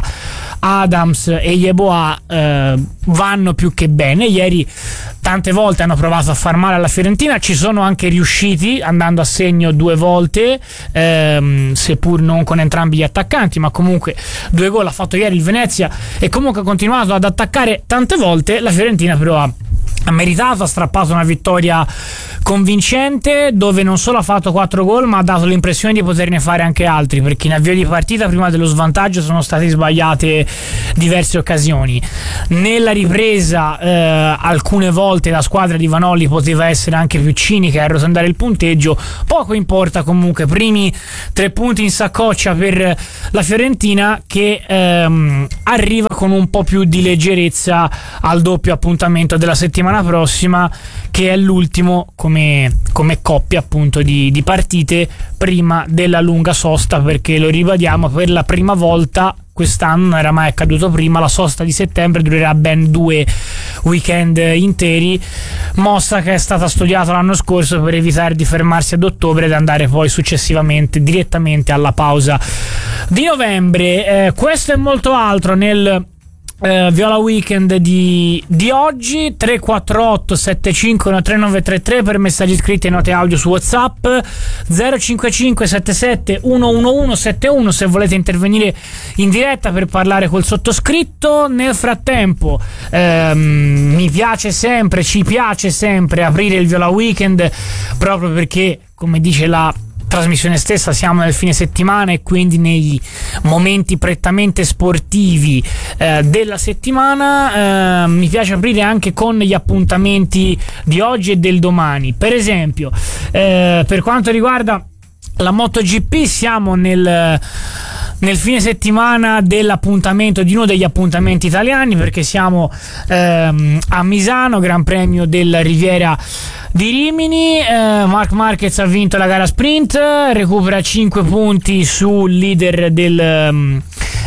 Adams e Yeboah, eh, vanno più che bene. Ieri tante volte hanno provato a far male alla Fiorentina, ci sono anche riusciti andando a segno due volte, ehm, seppur non con entrambi gli attaccanti, ma comunque due gol ha fatto ieri il Venezia, e comunque ha continuato ad attaccare tante volte. La Fiorentina però ha ha meritato, ha strappato una vittoria convincente, dove non solo ha fatto quattro gol, ma ha dato l'impressione di poterne fare anche altri, perché in avvio di partita prima dello svantaggio sono state sbagliate diverse occasioni. Nella ripresa eh, alcune volte la squadra di Vanoli poteva essere anche più cinica e arrotondare il punteggio. Poco importa, comunque primi tre punti in saccoccia per la Fiorentina, che ehm, arriva con un po' più di leggerezza al doppio appuntamento della settimana prossima, che è l'ultimo come, come coppia appunto di, di partite prima della lunga sosta, perché lo ribadiamo, per la prima volta quest'anno, non era mai accaduto prima, la sosta di settembre durerà ben due weekend interi, mossa che è stata studiata l'anno scorso per evitare di fermarsi ad ottobre ed andare poi successivamente direttamente alla pausa di novembre. Eh, questo e molto altro nel Uh, Viola Weekend di, di oggi. Tre quattro otto sette cinque uno tre nove tre tre per messaggi scritti e note audio su WhatsApp, zero cinque cinque sette sette uno uno uno sette uno se volete intervenire in diretta per parlare col sottoscritto. Nel frattempo ehm, mi piace sempre, ci piace sempre aprire il Viola Weekend, proprio perché, come dice la trasmissione stessa, siamo nel fine settimana e quindi nei momenti prettamente sportivi eh, della settimana. Eh, mi piace aprire anche con gli appuntamenti di oggi e del domani. Per esempio, eh, per quanto riguarda la MotoGP, siamo nel nel fine settimana dell'appuntamento, di uno degli appuntamenti italiani, perché siamo ehm, a Misano, Gran Premio della Riviera di Rimini. eh, Marc Marquez ha vinto la gara sprint, recupera cinque punti sul leader del,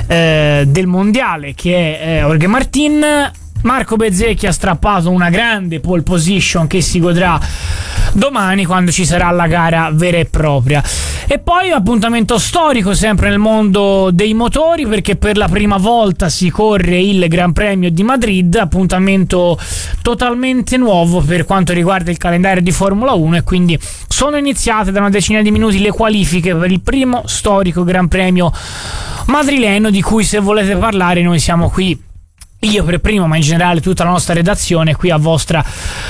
eh, del mondiale, che è eh, Jorge Martin. Marco Bezzecchi ha strappato una grande pole position che si godrà domani, quando ci sarà la gara vera e propria. E poi appuntamento storico sempre nel mondo dei motori, perché per la prima volta si corre il Gran Premio di Madrid, appuntamento totalmente nuovo per quanto riguarda il calendario di Formula uno, e quindi sono iniziate da una decina di minuti le qualifiche per il primo storico Gran Premio madrileno, di cui, se volete parlare, noi siamo qui, io per primo, ma in generale tutta la nostra redazione, qui a vostra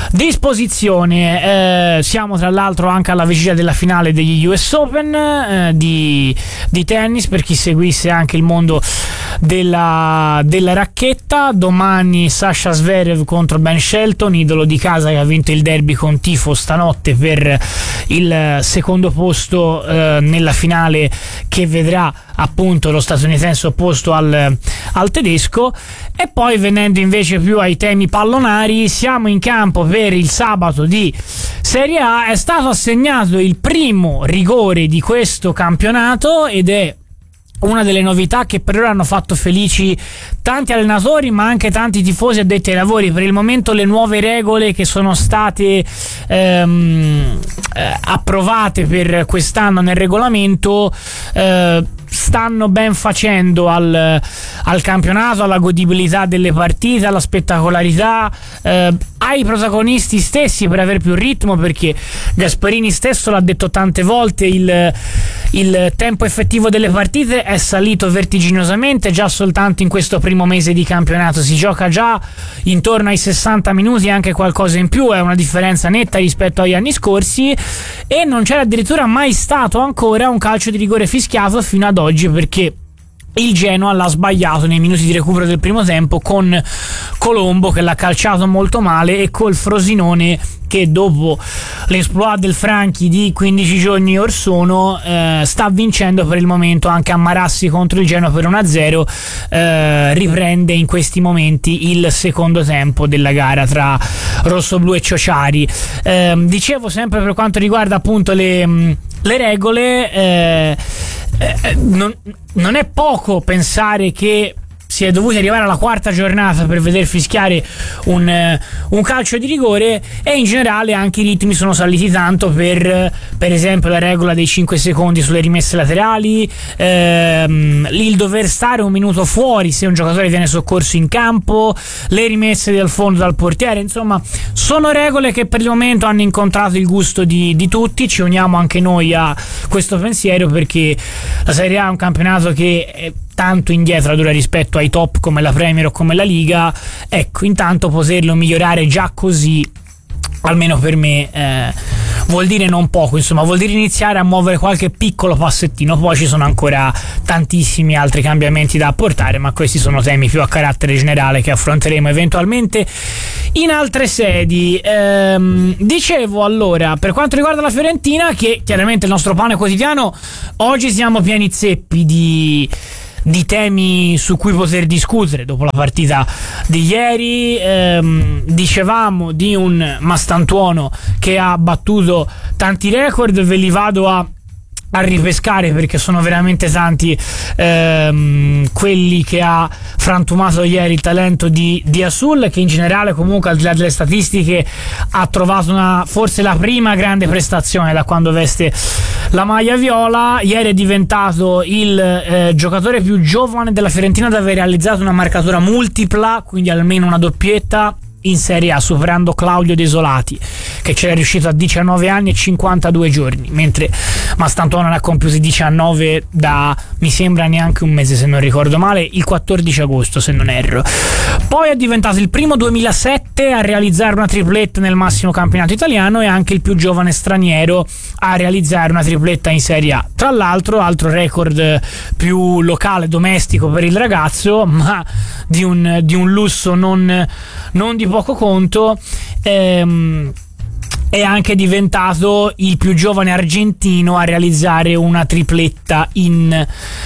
disposizione. Eh, siamo tra l'altro anche alla vigilia della finale degli U S Open eh, di, di tennis, per chi seguisse anche il mondo della, della racchetta. Domani Sasha Zverev contro Ben Shelton, idolo di casa che ha vinto il derby con tifo stanotte per il secondo posto eh, nella finale, che vedrà appunto lo statunitense opposto al, al tedesco. E poi, venendo invece più ai temi pallonari, siamo in campo per il sabato di Serie A. È stato assegnato il primo rigore di questo campionato ed è una delle novità che per ora hanno fatto felici tanti allenatori, ma anche tanti tifosi addetti ai lavori. Per il momento le nuove regole che sono state ehm, eh, approvate per quest'anno nel regolamento eh, stanno ben facendo al, al campionato, alla godibilità delle partite, alla spettacolarità, eh, ai protagonisti stessi per avere più ritmo, perché Gasperini stesso l'ha detto tante volte, il, il tempo effettivo delle partite è salito vertiginosamente. Già soltanto in questo primo mese di campionato si gioca già intorno ai sessanta minuti, anche qualcosa in più, è una differenza netta rispetto agli anni scorsi, e non c'era addirittura mai stato ancora un calcio di rigore fischiato fino ad oggi, perché il Genoa l'ha sbagliato nei minuti di recupero del primo tempo, con Colombo che l'ha calciato molto male, e col Frosinone che dopo l'esploit del Franchi di quindici giorni or sono eh, sta vincendo per il momento anche a Marassi contro il Genoa per uno a zero. Eh, riprende in questi momenti il secondo tempo della gara tra rossoblù e Ciociari. Eh, dicevo, sempre per quanto riguarda appunto le, le regole, eh, eh, non, non è poco pensare che si è dovuti arrivare alla quarta giornata per veder fischiare un, eh, un calcio di rigore, e in generale anche i ritmi sono saliti tanto per per esempio la regola dei cinque secondi sulle rimesse laterali, ehm, il dover stare un minuto fuori se un giocatore viene soccorso in campo, le rimesse dal fondo dal portiere. Insomma, sono regole che per il momento hanno incontrato il gusto di, di tutti. Ci uniamo anche noi a questo pensiero, perché la Serie A è un campionato che è tanto indietro dura rispetto ai top come la Premier o come la Liga. Ecco, intanto poterlo migliorare già così, almeno per me, eh, vuol dire non poco, insomma, vuol dire iniziare a muovere qualche piccolo passettino. Poi ci sono ancora tantissimi altri cambiamenti da apportare, ma questi sono temi più a carattere generale che affronteremo eventualmente in altre sedi. Ehm, dicevo allora, per quanto riguarda la Fiorentina, che chiaramente il nostro pane quotidiano, oggi siamo pieni zeppi di di temi su cui poter discutere dopo la partita di ieri. Ehm, dicevamo di un Mastantuono che ha battuto tanti record, ve li vado a a ripescare perché sono veramente tanti ehm, quelli che ha frantumato ieri il talento di, di Asul, che in generale comunque al di là delle statistiche ha trovato una, forse la prima grande prestazione da quando veste la maglia viola. Ieri è diventato il eh, giocatore più giovane della Fiorentina ad aver realizzato una marcatura multipla, quindi almeno una doppietta in Serie A, superando Claudio Desolati, che c'era riuscito a diciannove anni e cinquantadue giorni, mentre Mastantuono ne ha compiuti diciannove da, mi sembra, neanche un mese se non ricordo male, il quattordici agosto se non erro. Poi è diventato il primo duemilasette a realizzare una tripletta nel massimo campionato italiano e anche il più giovane straniero a realizzare una tripletta in Serie A. Tra l'altro, altro record più locale, domestico per il ragazzo, ma di un, di un lusso non, non di poco conto. Ehm, è anche diventato il più giovane argentino a realizzare una tripletta in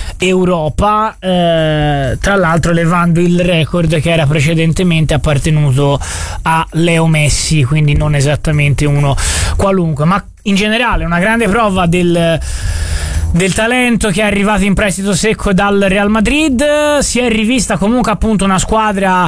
Europa, eh, tra l'altro elevando il record che era precedentemente appartenuto a Leo Messi, quindi non esattamente uno qualunque, ma in generale una grande prova del del talento che è arrivato in prestito secco dal Real Madrid. Si è rivista comunque appunto una squadra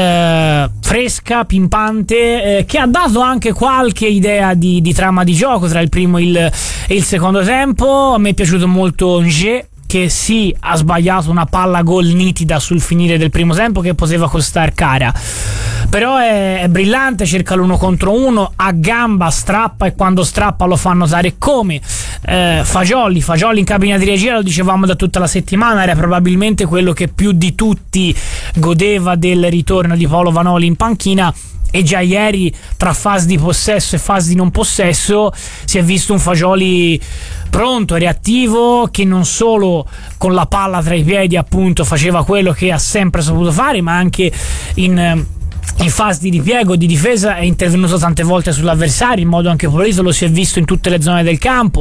eh, fresca, pimpante, eh, che ha dato anche qualche idea di, di trama di gioco tra il primo e il, e il secondo tempo. A me è piaciuto molto Nge, che sì, ha sbagliato una palla gol nitida sul finire del primo tempo che poteva costar cara, però è, è brillante, cerca l'uno contro uno, a gamba, strappa, e quando strappa lo fa notare come. eh, Fagioli Fagioli in cabina di regia, lo dicevamo da tutta la settimana, era probabilmente quello che più di tutti godeva del ritorno di Paolo Vanoli in panchina, e già ieri tra fase di possesso e fase di non possesso si è visto un Fagioli pronto, reattivo, che non solo con la palla tra i piedi appunto faceva quello che ha sempre saputo fare, ma anche in in fase di ripiego, di difesa, è intervenuto tante volte sull'avversario in modo anche pulito, lo si è visto in tutte le zone del campo.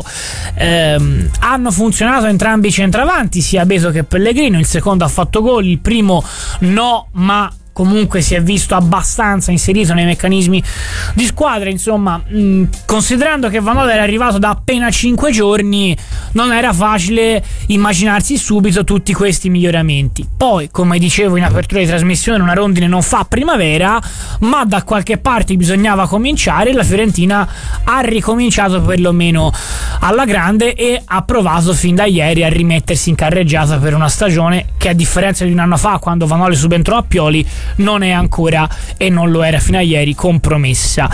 Ehm, hanno funzionato entrambi i centravanti, sia Beto che Pellegrino. Il secondo ha fatto gol, il primo no, ma comunque si è visto abbastanza inserito nei meccanismi di squadra. Insomma, mh, considerando che Vanoli era arrivato da appena cinque giorni, non era facile immaginarsi subito tutti questi miglioramenti. Poi, come dicevo in apertura di trasmissione, una rondine non fa primavera, ma da qualche parte bisognava cominciare. La Fiorentina ha ricominciato perlomeno alla grande e ha provato fin da ieri a rimettersi in carreggiata per una stagione che, a differenza di un anno fa, quando Vanoli subentrò a Pioli, non è ancora, e non lo era fino a ieri, compromessa.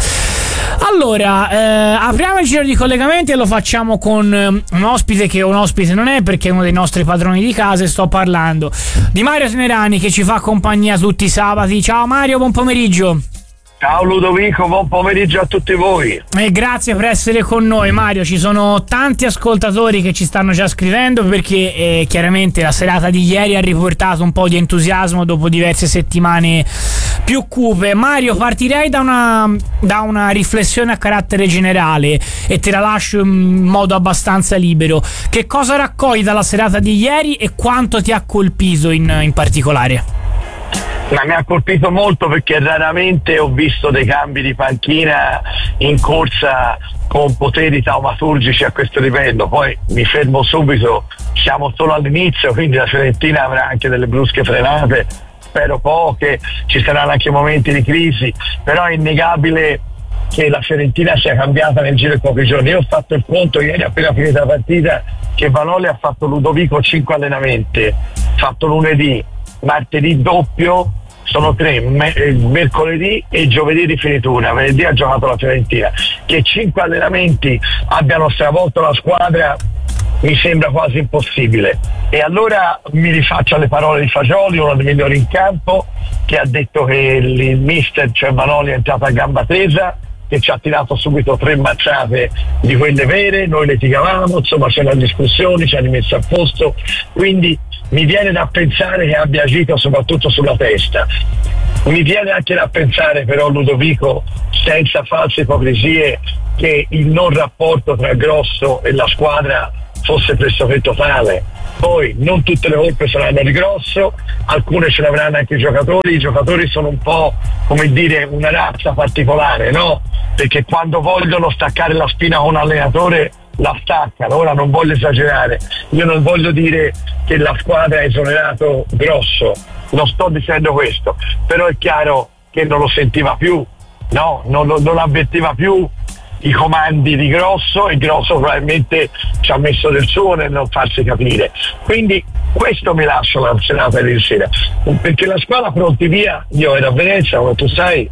Allora, eh, apriamo il giro di collegamenti e lo facciamo con eh, un ospite che un ospite non è, perché è uno dei nostri padroni di casa, e sto parlando di Mario Tenerani, che ci fa compagnia tutti i sabati. Ciao Mario, buon pomeriggio. Ciao Ludovico, buon pomeriggio a tutti voi. E grazie per essere con noi, Mario. Ci sono tanti ascoltatori che ci stanno già scrivendo, perché eh, chiaramente la serata di ieri ha riportato un po' di entusiasmo dopo diverse settimane più cupe. Mario, partirei da una, da una riflessione a carattere generale e te la lascio in modo abbastanza libero. Che cosa raccogli dalla serata di ieri e quanto ti ha colpito in, in particolare? Ma mi ha colpito molto, perché raramente ho visto dei cambi di panchina in corsa con poteri taumaturgici a questo livello. Poi mi fermo subito siamo solo all'inizio, quindi la Fiorentina avrà anche delle brusche frenate, spero poche, ci saranno anche momenti di crisi, però è innegabile che la Fiorentina sia cambiata nel giro di pochi giorni. Io ho fatto il conto ieri appena finita la partita che Vanoli ha fatto Ludovico cinque allenamenti, fatto lunedì, martedì doppio, sono tre, me- mercoledì e giovedì di finitura, venerdì ha giocato la Fiorentina. Che cinque allenamenti abbiano stravolto la squadra mi sembra quasi impossibile. E allora mi rifaccio alle parole di Fagioli, uno dei migliori in campo, che ha detto che il mister, cioè Vanoli, è entrato a gamba tesa, che ci ha tirato subito tre mazzate di quelle vere, noi le tigavamo, insomma c'erano discussioni, ci hanno rimesso a posto, quindi mi viene da pensare che abbia agito soprattutto sulla testa. Mi viene anche da pensare però, Ludovico, senza false ipocrisie, che il non rapporto tra Grosso e la squadra fosse pressoché totale. Poi non tutte le colpe saranno di Grosso, alcune ce l'avranno anche i giocatori, i giocatori sono un po', come dire, una razza particolare, no? Perché quando vogliono staccare la spina con un allenatore la staccano. Ora non voglio esagerare, io non voglio dire che la squadra ha esonerato Grosso, non sto dicendo questo, però è chiaro che non lo sentiva più, no? Non, non, non avvertiva più i comandi di Grosso, e Grosso probabilmente ci ha messo del suo nel non farsi capire. Quindi questo mi lascia la serata ieri sera, perché la squadra pronti via, io ero a Venezia, come tu sai,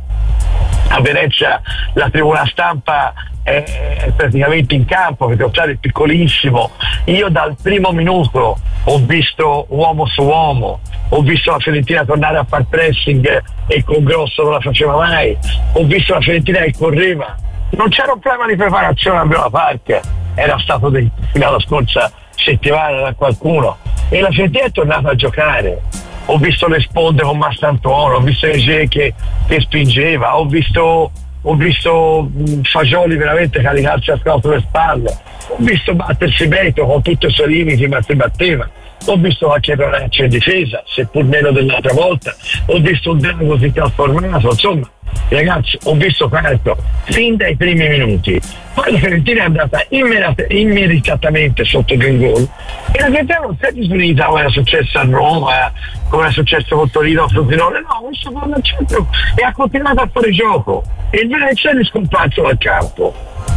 a Venezia la tribuna stampa è praticamente in campo, perché lo stadio è piccolissimo. Io dal primo minuto ho visto uomo su uomo, ho visto la Fiorentina tornare a far pressing e con Grosso non la faceva mai, ho visto la Fiorentina che correva, non c'era un problema di preparazione a Viola Park, era stato detto fino alla scorsa settimana da qualcuno, e la Fiorentina è tornata a giocare. Ho visto le sponde con Mastantuono, ho visto Ege che, che spingeva, ho visto ho visto mh, Fagioli veramente caricarsi a scatto le spalle, ho visto battersi Beto con tutti i suoi limiti, ma si batteva, ho visto qualche Ronaccio in difesa, seppur meno dell'altra volta, ho visto un Drago così trasformato, insomma ragazzi, ho visto Carto fin dai primi minuti. Poi la Fiorentina è andata immediat- immediatamente sotto di un gol e la Fiorentina non si è disunita come era successo a Roma, come è successo con Torino a Frosinone, no, questo palla al centro e ha continuato a fare gioco e il Venezia è scomparso dal campo.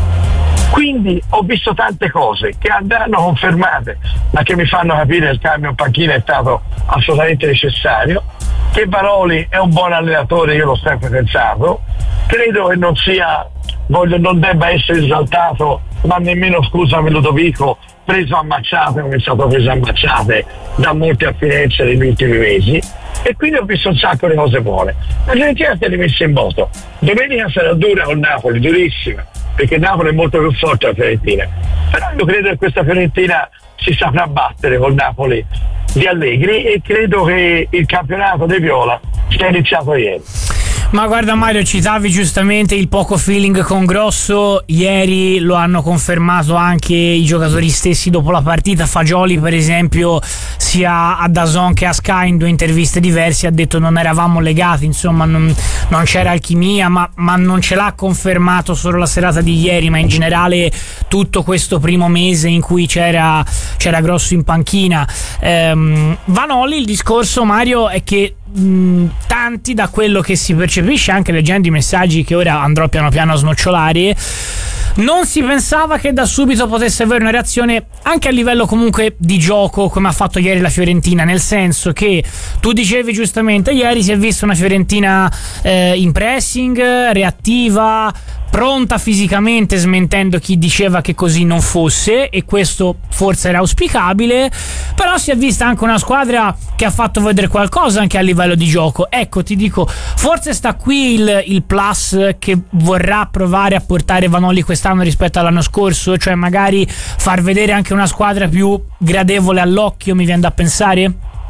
Quindi ho visto tante cose che andranno confermate, ma che mi fanno capire che il cambio in panchina è stato assolutamente necessario, che Vanoli è un buon allenatore, io l'ho sempre pensato, credo che non sia, voglio, non debba essere esaltato, ma nemmeno, scusami Ludovico, preso a mazzate come è stato preso a mazzate da molte apparenze negli ultimi mesi, e quindi ho visto un sacco di cose buone. La Fiorentina si è rimessa in moto, domenica sarà dura con Napoli, durissima, perché Napoli è molto più forte della Fiorentina, però io credo che questa Fiorentina si saprà battere col Napoli di Allegri, e credo che il campionato dei Viola sia iniziato ieri. Ma guarda Mario, citavi giustamente il poco feeling con Grosso, ieri lo hanno confermato anche i giocatori stessi dopo la partita. Fagioli per esempio sia a D A Z N che a Sky in due interviste diverse ha detto non eravamo legati, insomma non, non c'era alchimia, ma, ma non ce l'ha confermato solo la serata di ieri, ma in generale tutto questo primo mese in cui c'era, c'era Grosso in panchina. ehm, Vanoli, il discorso Mario è che mh, tanti, da quello che si percepisce anche leggendo i messaggi che ora andrò piano piano a snocciolare, non si pensava che da subito potesse avere una reazione anche a livello comunque di gioco come ha fatto ieri la Fiorentina, nel senso che tu dicevi giustamente ieri si è vista una Fiorentina eh, in pressing, reattiva, pronta fisicamente, smentendo chi diceva che così non fosse, e questo forse era auspicabile, però si è vista anche una squadra che ha fatto vedere qualcosa anche a livello di gioco. Ecco, ti dico, forse sta qui il, il plus che vorrà provare a portare Vanoli quest'anno rispetto all'anno scorso, cioè magari far vedere anche una squadra più gradevole all'occhio, mi viene da pensare?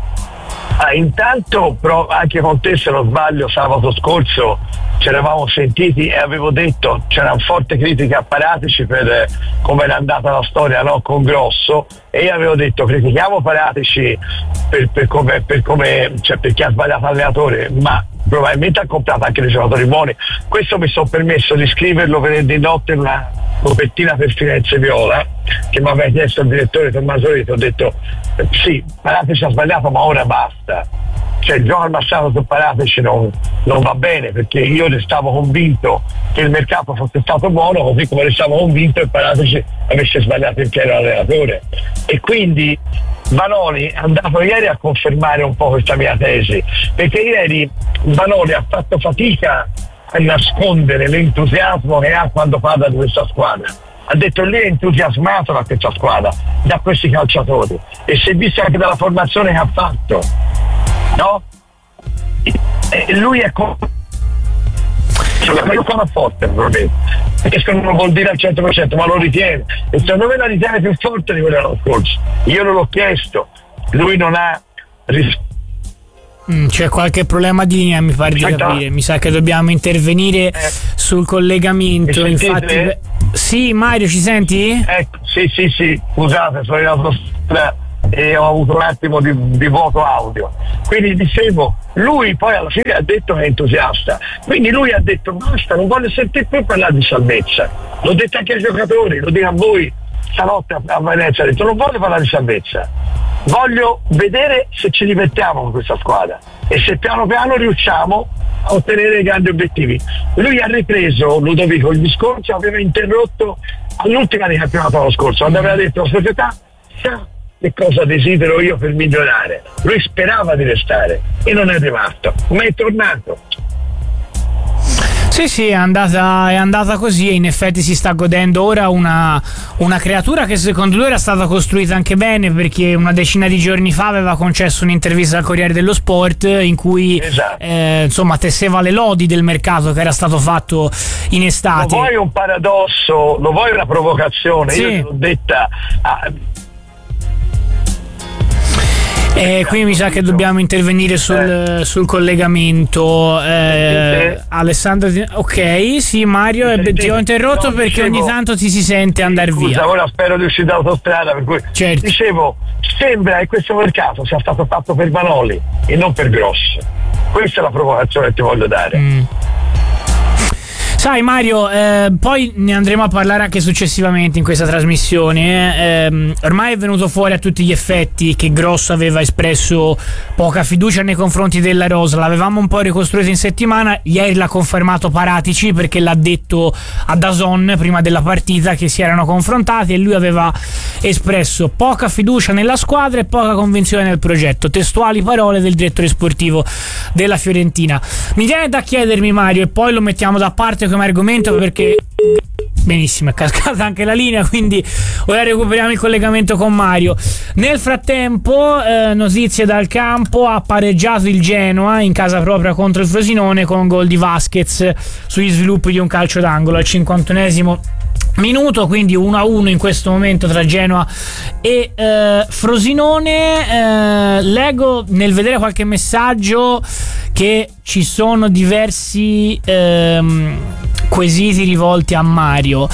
Ah, intanto però, anche con te se non sbaglio sabato scorso ci eravamo sentiti e avevo detto, c'era una forte critica a Paratici per eh, come era andata la storia, no, con Grosso, e io avevo detto critichiamo Paratici per, per come, per come cioè perché ha sbagliato l'allenatore, ma probabilmente ha comprato anche dei giocatori buoni. Questo mi sono permesso di scriverlo venerdì notte in una copertina per Firenze Viola, che mi aveva chiesto il direttore Tommaso Rito, ho detto sì, Paratici ha sbagliato ma ora basta, cioè il gioco al passato su Paratici non, non va bene, perché io restavo convinto che il mercato fosse stato buono, così come restavo convinto che Paratici avesse sbagliato il piano allenatore, e quindi Vanoli è andato ieri a confermare un po' questa mia tesi, perché ieri Vanoli ha fatto fatica a nascondere l'entusiasmo che ha quando parla di questa squadra. Ha detto lì è entusiasmato da questa squadra, da questi calciatori, e si è visto anche dalla formazione che ha fatto, no? E lui è con... ma io sono forte probabilmente, perché non vuol dire al cento per cento, ma lo ritiene, e secondo me la ritiene più forte di quella dell'anno scorso. Io non l'ho chiesto, lui non ha risposto. Mm, c'è qualche problema di linea, mi pare di capire. Mi sa che dobbiamo intervenire eh. sul collegamento. Infatti, beh, sì, Mario, ci senti? Ecco, sì, sì, sì, scusate, sono in autostrada e ho avuto un attimo di, di vuoto audio. Quindi dicevo, lui poi alla fine ha detto che è entusiasta, quindi lui ha detto basta, non voglio sentire più parlare di salvezza. L'ho detto anche ai giocatori, lo dico a voi stanotte a Venezia, ha detto non voglio parlare di salvezza, voglio vedere se ci divertiamo con questa squadra e se piano piano riusciamo a ottenere i grandi obiettivi. Lui ha ripreso, Ludovico, il discorso aveva interrotto all'ultima di campionato l'anno scorso, quando aveva detto la società sa che cosa desidero io per migliorare. Lui sperava di restare e non è arrivato, ma è tornato. Sì, sì, è andata, è andata così, e in effetti si sta godendo ora una, una creatura che secondo lui era stata costruita anche bene, perché una decina di giorni fa aveva concesso un'intervista al Corriere dello Sport in cui esatto. eh, insomma tesseva le lodi del mercato che era stato fatto in estate. Lo vuoi un paradosso, lo vuoi una provocazione? Sì. Io te l'ho detta. Ah, E qui mi sa che dobbiamo intervenire sul, eh. sul collegamento. Eh, Alessandro, ok, sì, Mario, eh, ti ho interrotto no, perché dicevo, ogni tanto ti si sente andare scusa, via. Ora spero di uscire dall'autostrada, per cui certo. Dicevo, sembra che questo mercato sia stato fatto per Vanoli e non per Grosso. Questa è la provocazione che ti voglio dare. Mm. Sai Mario, eh, poi ne andremo a parlare anche successivamente in questa trasmissione. Eh, ormai è venuto fuori a tutti gli effetti che Grosso aveva espresso poca fiducia nei confronti della rosa. L'avevamo un po' ricostruito in settimana, ieri l'ha confermato Paratici, perché l'ha detto a D A Z N prima della partita che si erano confrontati e lui aveva espresso poca fiducia nella squadra e poca convinzione nel progetto. Testuali parole del direttore sportivo della Fiorentina. Mi viene da chiedermi, Mario, e poi lo mettiamo da parte come argomento perché benissimo, è cascata anche la linea, quindi ora recuperiamo il collegamento con Mario. Nel frattempo eh, notizie dal campo: ha pareggiato il Genoa in casa propria contro il Frosinone con gol di Vasquez sugli sviluppi di un calcio d'angolo al cinquantunesimo minuto, quindi uno a uno in questo momento tra Genoa e eh, Frosinone. Eh, leggo nel vedere qualche messaggio che ci sono diversi ehm, quesiti rivolti a Mario.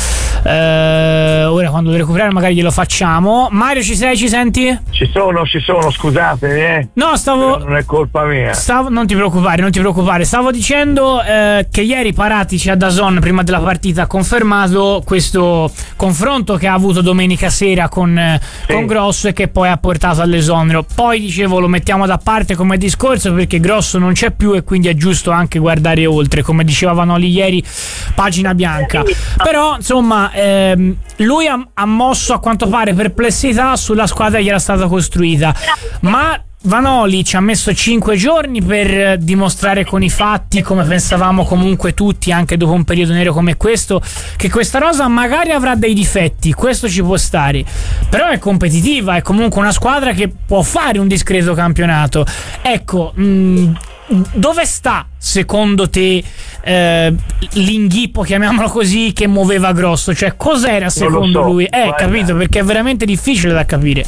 Eh, ora quando lo recuperare magari glielo facciamo. Mario, ci sei? Ci senti? Ci sono, ci sono, scusate, eh. No, stavo. Però non è colpa mia. Stavo, non ti preoccupare, non ti preoccupare. Stavo dicendo eh, che ieri Paratici a D A Z N prima della partita ha confermato questo confronto che ha avuto domenica sera con, sì. con Grosso e che poi ha portato all'esonero. Poi dicevo, lo mettiamo da parte come discorso perché Grosso non c'è più e quindi è giusto anche guardare oltre, come diceva Vanoli ieri, pagina bianca. Però insomma ehm, lui ha, ha mosso a quanto pare perplessità sulla squadra che era stata costruita, ma Vanoli ci ha messo cinque giorni per dimostrare con i fatti, come pensavamo comunque tutti anche dopo un periodo nero come questo, che questa rosa magari avrà dei difetti, questo ci può stare, però è competitiva, è comunque una squadra che può fare un discreto campionato. Ecco, mh, dove sta secondo te eh, l'inghippo, chiamiamolo così, che muoveva Grosso? Cioè cos'era secondo so, lui? Eh, guarda. Capito, perché è veramente difficile da capire.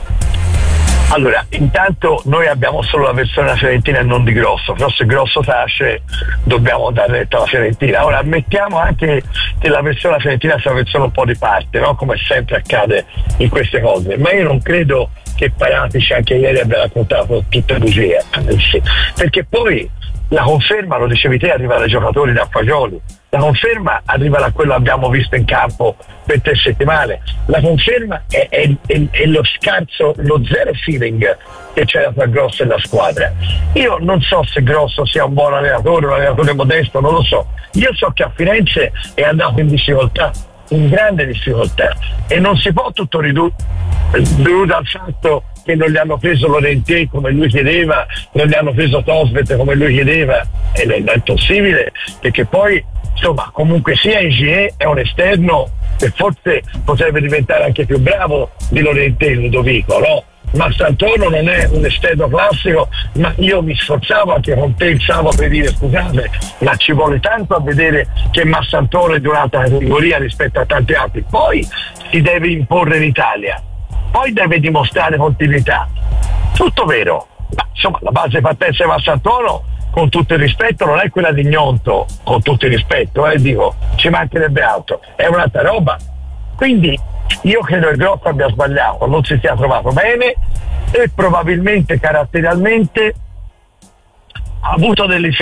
Allora, intanto noi abbiamo solo la versione della Fiorentina e non di Grosso, però se Grosso tace dobbiamo dare retta alla Fiorentina. Ora ammettiamo anche che la versione della Fiorentina sia una versione un po' di parte, no? Come sempre accade in queste cose, ma io non credo che Paratici anche ieri abbia raccontato tutte bugie, perché poi La conferma, lo dicevi te, arriva dai giocatori da Fagioli, la conferma arriva da quello che abbiamo visto in campo per tre settimane, la conferma è, è, è, è lo scarso, lo zero feeling che c'era tra Grosso e la squadra. Io non so se Grosso sia un buon allenatore, un allenatore modesto, non lo so. Io so che a Firenze è andato in difficoltà, in grande difficoltà, e non si può tutto ridurre dovuto al fatto che non gli hanno preso Lorentè come lui chiedeva, non gli hanno preso Tosvet come lui chiedeva, e non è possibile, perché poi insomma comunque sia Ingier è un esterno che forse potrebbe diventare anche più bravo di Lorentè, Ludovico, no? Massantuono non è un esterno classico, ma io mi sforzavo anche con te il sabato per dire scusate, ma ci vuole tanto a vedere che Massantuono è di un'altra categoria rispetto a tanti altri, poi si deve imporre in Italia, poi deve dimostrare continuità, tutto vero, ma insomma la base partenza di Massantuono, con tutto il rispetto, non è quella di Gnonto, con tutto il rispetto, eh, dico, ci mancherebbe altro, è un'altra roba. Quindi io credo che Grosso abbia sbagliato, non si sia trovato bene e probabilmente caratterialmente ha avuto delle